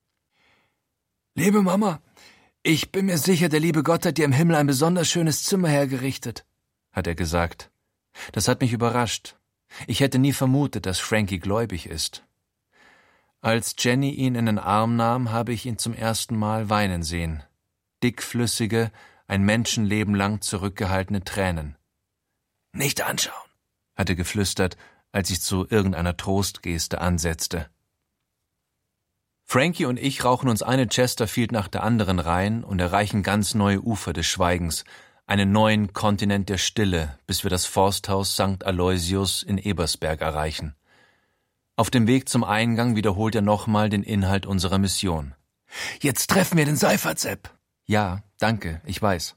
»Liebe Mama, ich bin mir sicher, der liebe Gott hat dir im Himmel ein besonders schönes Zimmer hergerichtet«, hat er gesagt. Das hat mich überrascht. Ich hätte nie vermutet, dass Frankie gläubig ist. Als Jenny ihn in den Arm nahm, habe ich ihn zum ersten Mal weinen sehen. Dickflüssige, ein Menschenleben lang zurückgehaltene Tränen. »Nicht anschauen«, hat er geflüstert, als ich zu irgendeiner Trostgeste ansetzte. Frankie und ich rauchen uns eine Chesterfield nach der anderen rein und erreichen ganz neue Ufer des Schweigens, einen neuen Kontinent der Stille, bis wir das Forsthaus St. Aloysius in Ebersberg erreichen. Auf dem Weg zum Eingang wiederholt er nochmal den Inhalt unserer Mission. »Jetzt treffen wir den Seifert, Sepp.« »Ja, danke, ich weiß.«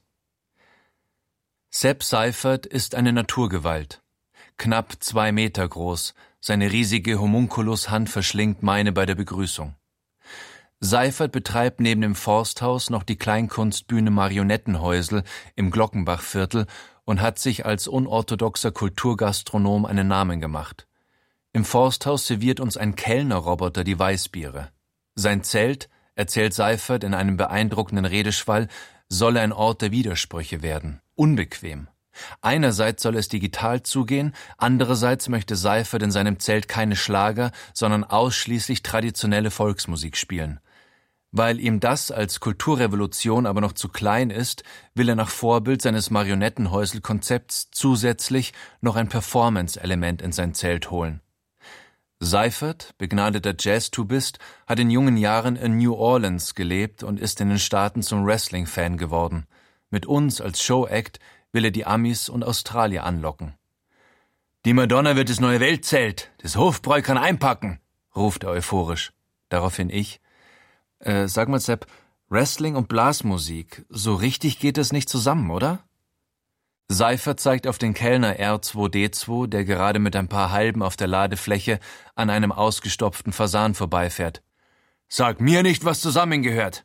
Sepp Seifert ist eine Naturgewalt. Knapp 2 Meter groß, seine riesige Homunculushand verschlingt meine bei der Begrüßung. Seifert betreibt neben dem Forsthaus noch die Kleinkunstbühne Marionettenhäusl im Glockenbachviertel und hat sich als unorthodoxer Kulturgastronom einen Namen gemacht. Im Forsthaus serviert uns ein Kellnerroboter die Weißbiere. Sein Zelt, erzählt Seifert in einem beeindruckenden Redeschwall, solle ein Ort der Widersprüche werden. Unbequem. Einerseits soll es digital zugehen, andererseits möchte Seifert in seinem Zelt keine Schlager, sondern ausschließlich traditionelle Volksmusik spielen. Weil ihm das als Kulturrevolution aber noch zu klein ist, will er nach Vorbild seines Marionettenhäusl-Konzepts zusätzlich noch ein Performance-Element in sein Zelt holen. Seifert, begnadeter Jazz-Tubist, hat in jungen Jahren in New Orleans gelebt und ist in den Staaten zum Wrestling-Fan geworden. Mit uns als Show-Act will er die Amis und Australier anlocken. »Die Madonna wird das neue Weltzelt, das Hofbräu kann einpacken«, ruft er euphorisch. Daraufhin ich, sag mal Sepp, Wrestling und Blasmusik, so richtig geht das nicht zusammen, oder? Seifert zeigt auf den Kellner R2D2, der gerade mit ein paar Halben auf der Ladefläche an einem ausgestopften Fasan vorbeifährt. »Sag mir nicht, was zusammengehört!«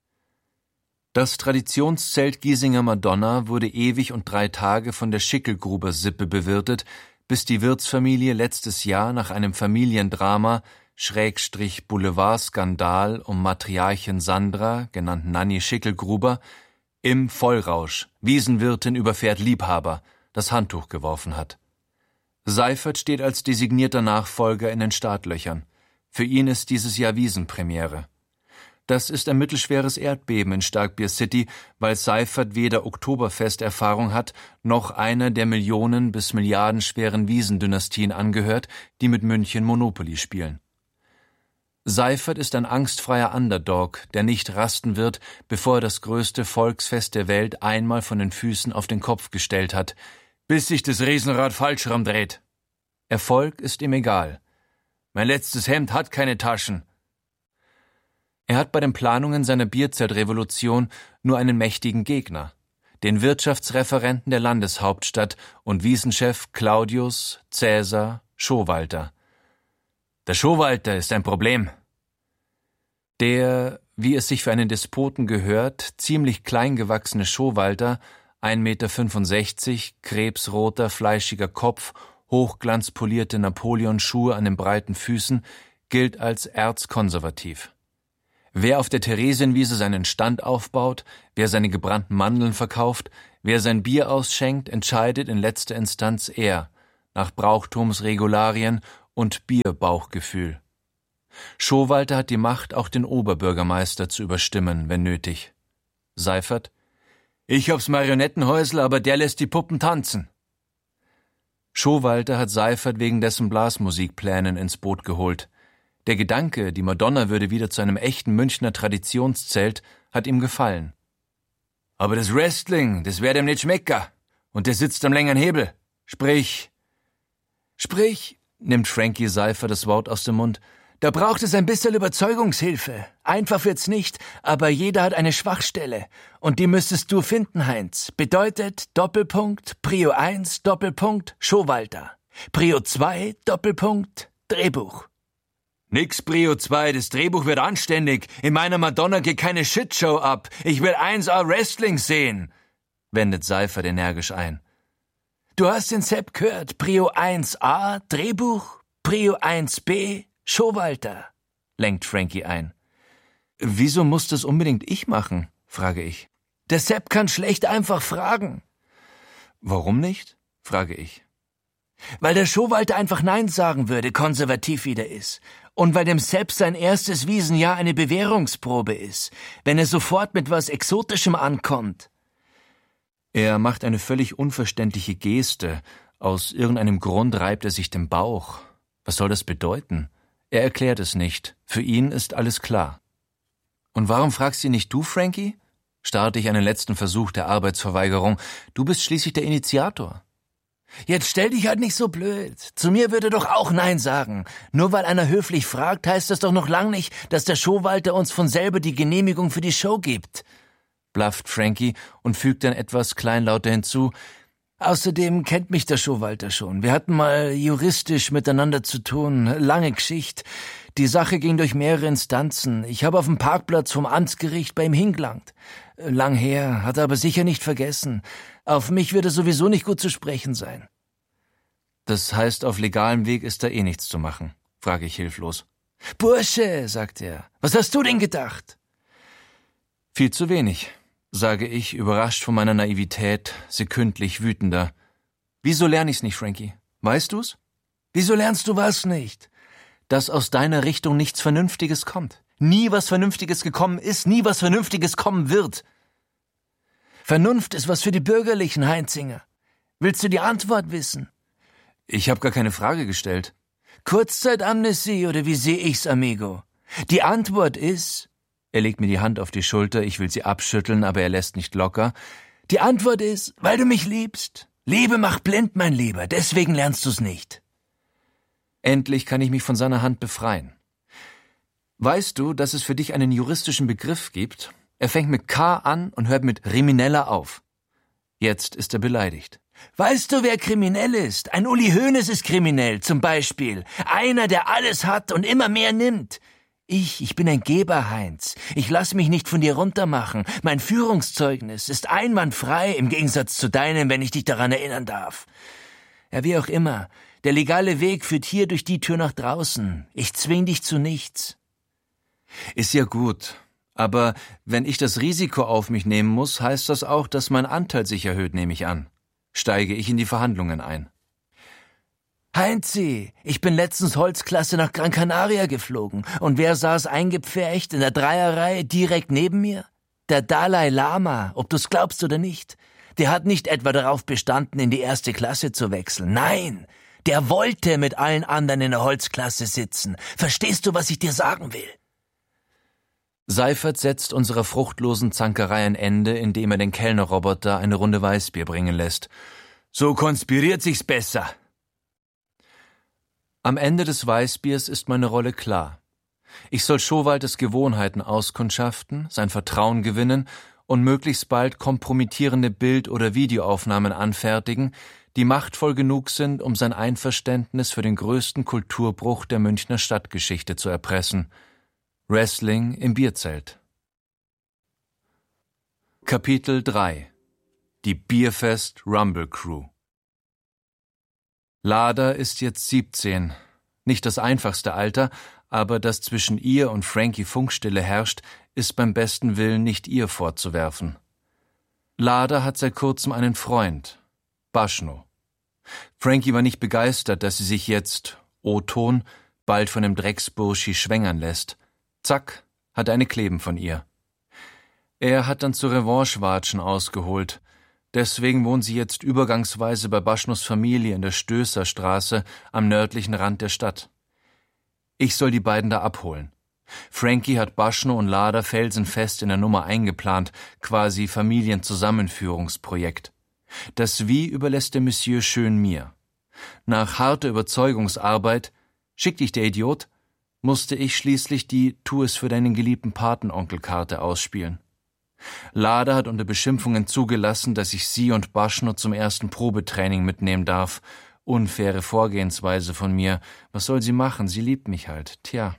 Das Traditionszelt Giesinger Madonna wurde ewig und 3 Tage von der Schickelgruber-Sippe bewirtet, bis die Wirtsfamilie letztes Jahr nach einem Familiendrama Boulevardskandal um Matriarchin Sandra, genannt Nanny Schickelgruber, im Vollrausch, Wiesenwirtin überfährt Liebhaber, das Handtuch geworfen hat. Seifert steht als designierter Nachfolger in den Startlöchern. Für ihn ist dieses Jahr Wiesenpremiere. Das ist ein mittelschweres Erdbeben in Starkbier City, weil Seifert weder Oktoberfesterfahrung hat, noch einer der Millionen- bis milliardenschweren Wiesendynastien angehört, die mit München Monopoly spielen. Seifert ist ein angstfreier Underdog, der nicht rasten wird, bevor er das größte Volksfest der Welt einmal von den Füßen auf den Kopf gestellt hat, bis sich das Riesenrad falsch rumdreht. Erfolg ist ihm egal. Mein letztes Hemd hat keine Taschen. Er hat bei den Planungen seiner Bierzeltrevolution nur einen mächtigen Gegner, den Wirtschaftsreferenten der Landeshauptstadt und Wiesenchef Claudius Cäsar Schowalter. Der Schowalter ist ein Problem. Der, wie es sich für einen Despoten gehört, ziemlich klein gewachsene Schowalter, 1,65 Meter, krebsroter, fleischiger Kopf, hochglanzpolierte Napoleonschuhe an den breiten Füßen, gilt als erzkonservativ. Wer auf der Theresienwiese seinen Stand aufbaut, wer seine gebrannten Mandeln verkauft, wer sein Bier ausschenkt, entscheidet in letzter Instanz er, nach Brauchtumsregularien und Bierbauchgefühl. Schowalter hat die Macht, auch den Oberbürgermeister zu überstimmen, wenn nötig. Seifert: Ich hab's Marionettenhäusl, aber der lässt die Puppen tanzen. Schowalter hat Seifert wegen dessen Blasmusikplänen ins Boot geholt. Der Gedanke, die Madonna würde wieder zu einem echten Münchner Traditionszelt, hat ihm gefallen. Aber das Wrestling, das wär dem nicht schmecker. Und der sitzt am längeren Hebel. Sprich, nimmt Frankie Seifert das Wort aus dem Mund. Da braucht es ein bisschen Überzeugungshilfe. Einfach wird's nicht, aber jeder hat eine Schwachstelle. Und die müsstest du finden, Heinz. Bedeutet Doppelpunkt, Prio 1, Doppelpunkt, Schowalter. Prio 2, Doppelpunkt, Drehbuch. Nix Prio 2, das Drehbuch wird anständig. In meiner Madonna geht keine Shitshow ab. Ich will 1A Wrestling sehen, wendet Seifert energisch ein. Du hast den Sepp gehört. Prio 1A, Drehbuch, Prio 1B, Schowalter, lenkt Frankie ein. Wieso muss das unbedingt ich machen, frage ich. Der Sepp kann schlecht einfach fragen. Warum nicht, frage ich. Weil der Schowalter einfach Nein sagen würde, konservativ wie der ist. Und weil dem Sepp sein erstes Wiesenjahr eine Bewährungsprobe ist, wenn er sofort mit was Exotischem ankommt. Er macht eine völlig unverständliche Geste. Aus irgendeinem Grund reibt er sich den Bauch. Was soll das bedeuten? Er erklärt es nicht. Für ihn ist alles klar. Und warum fragst du nicht du, Frankie? Starte ich einen letzten Versuch der Arbeitsverweigerung. Du bist schließlich der Initiator. Jetzt stell dich halt nicht so blöd. Zu mir würde doch auch Nein sagen. Nur weil einer höflich fragt, heißt das doch noch lang nicht, dass der Schowalter uns von selber die Genehmigung für die Show gibt, blafft Frankie und fügt dann etwas kleinlauter hinzu. Außerdem kennt mich der Schowalter schon. Wir hatten mal juristisch miteinander zu tun. Lange Geschichte. Die Sache ging durch mehrere Instanzen. Ich habe auf dem Parkplatz vom Amtsgericht bei ihm hingelangt. Lang her, hat er aber sicher nicht vergessen. Auf mich wird er sowieso nicht gut zu sprechen sein. Das heißt, auf legalem Weg ist da eh nichts zu machen, frage ich hilflos. Bursche, sagt er, was hast du denn gedacht? Viel zu wenig, sage ich, überrascht von meiner Naivität, sekündlich wütender. Wieso lerne ich's nicht, Frankie? Weißt du's? Wieso lernst du was nicht? Dass aus deiner Richtung nichts Vernünftiges kommt. Nie was Vernünftiges gekommen ist, nie was Vernünftiges kommen wird. Vernunft ist was für die Bürgerlichen, Heinzinger. Willst du die Antwort wissen? Ich habe gar keine Frage gestellt. Kurzzeitamnesie oder wie sehe ich's, amigo? Die Antwort ist... Er legt mir die Hand auf die Schulter, ich will sie abschütteln, aber er lässt nicht locker. Die Antwort ist, weil du mich liebst. Liebe macht blind, mein Lieber, deswegen lernst du's nicht. Endlich kann ich mich von seiner Hand befreien. Weißt du, dass es für dich einen juristischen Begriff gibt? Er fängt mit K an und hört mit Krimineller auf. Jetzt ist er beleidigt. Weißt du, wer kriminell ist? Ein Uli Hoeneß ist kriminell, zum Beispiel. Einer, der alles hat und immer mehr nimmt. Ich bin ein Geber, Heinz. Ich lass mich nicht von dir runtermachen. Mein Führungszeugnis ist einwandfrei, im Gegensatz zu deinem, wenn ich dich daran erinnern darf. Ja, wie auch immer. Der legale Weg führt hier durch die Tür nach draußen. Ich zwing dich zu nichts. Ist ja gut, aber wenn ich das Risiko auf mich nehmen muss, heißt das auch, dass mein Anteil sich erhöht, nehme ich an. Steige ich in die Verhandlungen ein. Heinzi, ich bin letztens Holzklasse nach Gran Canaria geflogen. Und wer saß eingepfercht in der Dreierreihe direkt neben mir? Der Dalai Lama, ob du's glaubst oder nicht. Der hat nicht etwa darauf bestanden, in die 1. Klasse zu wechseln. Nein, der wollte mit allen anderen in der Holzklasse sitzen. Verstehst du, was ich dir sagen will? Seifert setzt unserer fruchtlosen Zankerei ein Ende, indem er den Kellnerroboter eine Runde Weißbier bringen lässt. So konspiriert sich's besser. Am Ende des Weißbiers ist meine Rolle klar. Ich soll Schowaltes Gewohnheiten auskundschaften, sein Vertrauen gewinnen und möglichst bald kompromittierende Bild- oder Videoaufnahmen anfertigen, die machtvoll genug sind, um sein Einverständnis für den größten Kulturbruch der Münchner Stadtgeschichte zu erpressen. Wrestling im Bierzelt. Kapitel 3 Die Bierfest Rumble Crew. Lada ist jetzt 17. Nicht das einfachste Alter, aber dass zwischen ihr und Frankie Funkstille herrscht, ist beim besten Willen nicht ihr vorzuwerfen. Lada hat seit kurzem einen Freund, Baschno. Frankie war nicht begeistert, dass sie sich jetzt, O-Ton, bald von dem Drecksburschi schwängern lässt. Zack, hat er eine Kleben von ihr. Er hat dann zu Revanchewatschen ausgeholt. Deswegen wohnt sie jetzt übergangsweise bei Baschnos Familie in der Stößerstraße am nördlichen Rand der Stadt. Ich soll die beiden da abholen. Frankie hat Baschno und Lada felsenfest in der Nummer eingeplant, quasi Familienzusammenführungsprojekt. Das Wie überlässt der Monsieur schön mir. Nach harter Überzeugungsarbeit, schick dich der Idiot, musste ich schließlich die Tu es für deinen geliebten Patenonkelkarte ausspielen. Lada hat unter Beschimpfungen zugelassen, dass ich sie und Baschno zum ersten Probetraining mitnehmen darf. Unfaire Vorgehensweise von mir. Was soll sie machen? Sie liebt mich halt. Tja.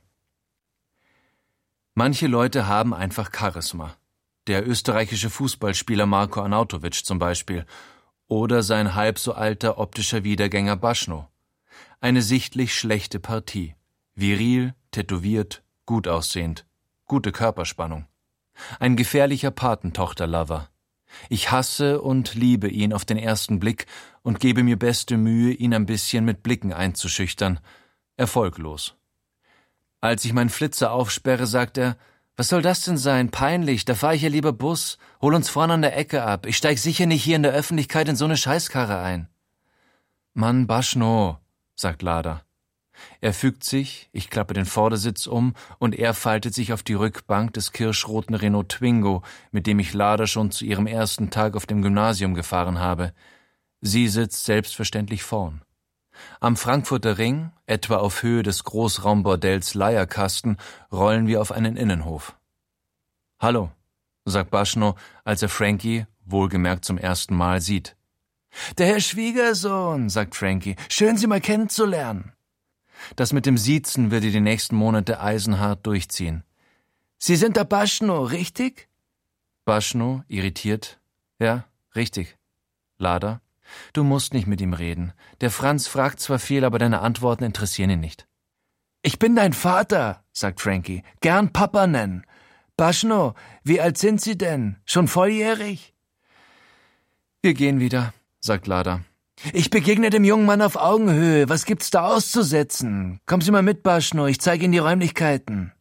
Manche Leute haben einfach Charisma. Der österreichische Fußballspieler Marko Arnautovic zum Beispiel. Oder sein halb so alter optischer Wiedergänger Baschno. Eine sichtlich schlechte Partie. Viril, tätowiert, gut aussehend. Gute Körperspannung. Ein gefährlicher Patentochter-Lover. Ich hasse und liebe ihn auf den ersten Blick und gebe mir beste Mühe, ihn ein bisschen mit Blicken einzuschüchtern. Erfolglos. Als ich meinen Flitzer aufsperre, sagt er, was soll das denn sein? Peinlich, da fahre ich ja lieber Bus. Hol uns vorne an der Ecke ab. Ich steig sicher nicht hier in der Öffentlichkeit in so eine Scheißkarre ein. Mann, Baschno, sagt Lada. Er fügt sich, ich klappe den Vordersitz um und er faltet sich auf die Rückbank des kirschroten Renault Twingo, mit dem ich Lada schon zu ihrem ersten Tag auf dem Gymnasium gefahren habe. Sie sitzt selbstverständlich vorn. Am Frankfurter Ring, etwa auf Höhe des Großraumbordells Leierkasten, rollen wir auf einen Innenhof. »Hallo«, sagt Baschno, als er Frankie, wohlgemerkt zum ersten Mal, sieht. »Der Herr Schwiegersohn«, sagt Frankie, »schön, Sie mal kennenzulernen.« Das mit dem Siezen wird die nächsten Monate eisenhart durchziehen. »Sie sind der Baschno, richtig?« Baschno, irritiert. »Ja, richtig.« Lada. »Du musst nicht mit ihm reden. Der Franz fragt zwar viel, aber deine Antworten interessieren ihn nicht.« »Ich bin dein Vater«, sagt Frankie. »Gern Papa nennen. Baschno, wie alt sind Sie denn? Schon volljährig?« »Wir gehen wieder«, sagt Lada. »Ich begegne dem jungen Mann auf Augenhöhe. Was gibt's da auszusetzen? Kommen Sie mal mit, Baschno, ich zeige Ihnen die Räumlichkeiten.«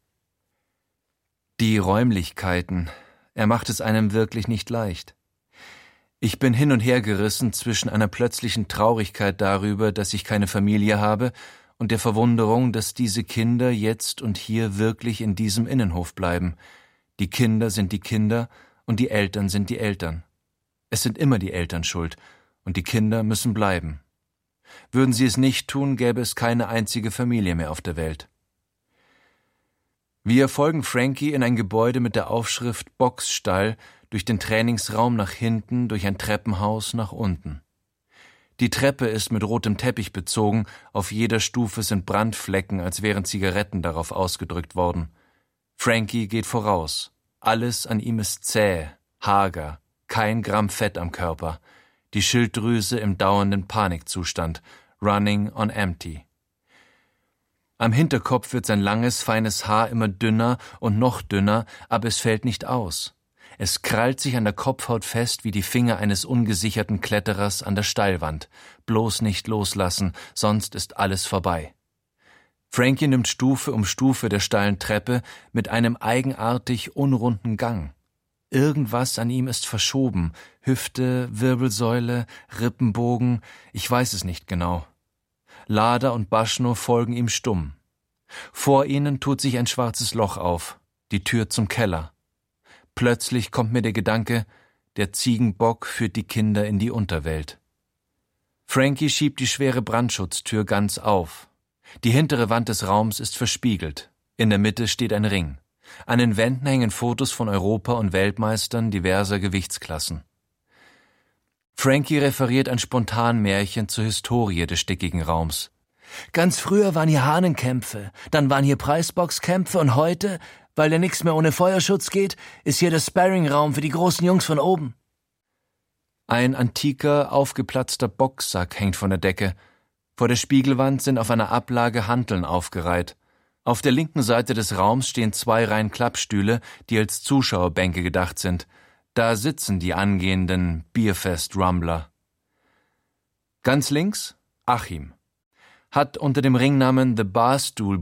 Die Räumlichkeiten. Er macht es einem wirklich nicht leicht. Ich bin hin und her gerissen zwischen einer plötzlichen Traurigkeit darüber, dass ich keine Familie habe, und der Verwunderung, dass diese Kinder jetzt und hier wirklich in diesem Innenhof bleiben. Die Kinder sind die Kinder und die Eltern sind die Eltern. Es sind immer die Eltern schuld, und die Kinder müssen bleiben. Würden sie es nicht tun, gäbe es keine einzige Familie mehr auf der Welt. Wir folgen Frankie in ein Gebäude mit der Aufschrift Boxstall, durch den Trainingsraum nach hinten, durch ein Treppenhaus nach unten. Die Treppe ist mit rotem Teppich bezogen, auf jeder Stufe sind Brandflecken, als wären Zigaretten darauf ausgedrückt worden. Frankie geht voraus. Alles an ihm ist zäh, hager, kein Gramm Fett am Körper. Die Schilddrüse im dauernden Panikzustand. Running on Empty. Am Hinterkopf wird sein langes, feines Haar immer dünner und noch dünner, aber es fällt nicht aus. Es krallt sich an der Kopfhaut fest wie die Finger eines ungesicherten Kletterers an der Steilwand. Bloß nicht loslassen, sonst ist alles vorbei. Frankie nimmt Stufe um Stufe der steilen Treppe mit einem eigenartig unrunden Gang. Irgendwas an ihm ist verschoben. Hüfte, Wirbelsäule, Rippenbogen, ich weiß es nicht genau. Lada und Baschno folgen ihm stumm. Vor ihnen tut sich ein schwarzes Loch auf, die Tür zum Keller. Plötzlich kommt mir der Gedanke, der Ziegenbock führt die Kinder in die Unterwelt. Frankie schiebt die schwere Brandschutztür ganz auf. Die hintere Wand des Raums ist verspiegelt. In der Mitte steht ein Ring. An den Wänden hängen Fotos von Europa- und Weltmeistern diverser Gewichtsklassen. Frankie referiert ein Spontanmärchen zur Historie des stickigen Raums. Ganz früher waren hier Hahnenkämpfe, dann waren hier Preisboxkämpfe und heute, weil ja nichts mehr ohne Feuerschutz geht, ist hier der Sparringraum für die großen Jungs von oben. Ein antiker, aufgeplatzter Boxsack hängt von der Decke. Vor der Spiegelwand sind auf einer Ablage Hanteln aufgereiht. Auf der linken Seite des Raums stehen 2 Reihen Klappstühle, die als Zuschauerbänke gedacht sind. Da sitzen die angehenden Bierfest-Rumbler. Ganz links Achim. Hat unter dem Ringnamen The Barstool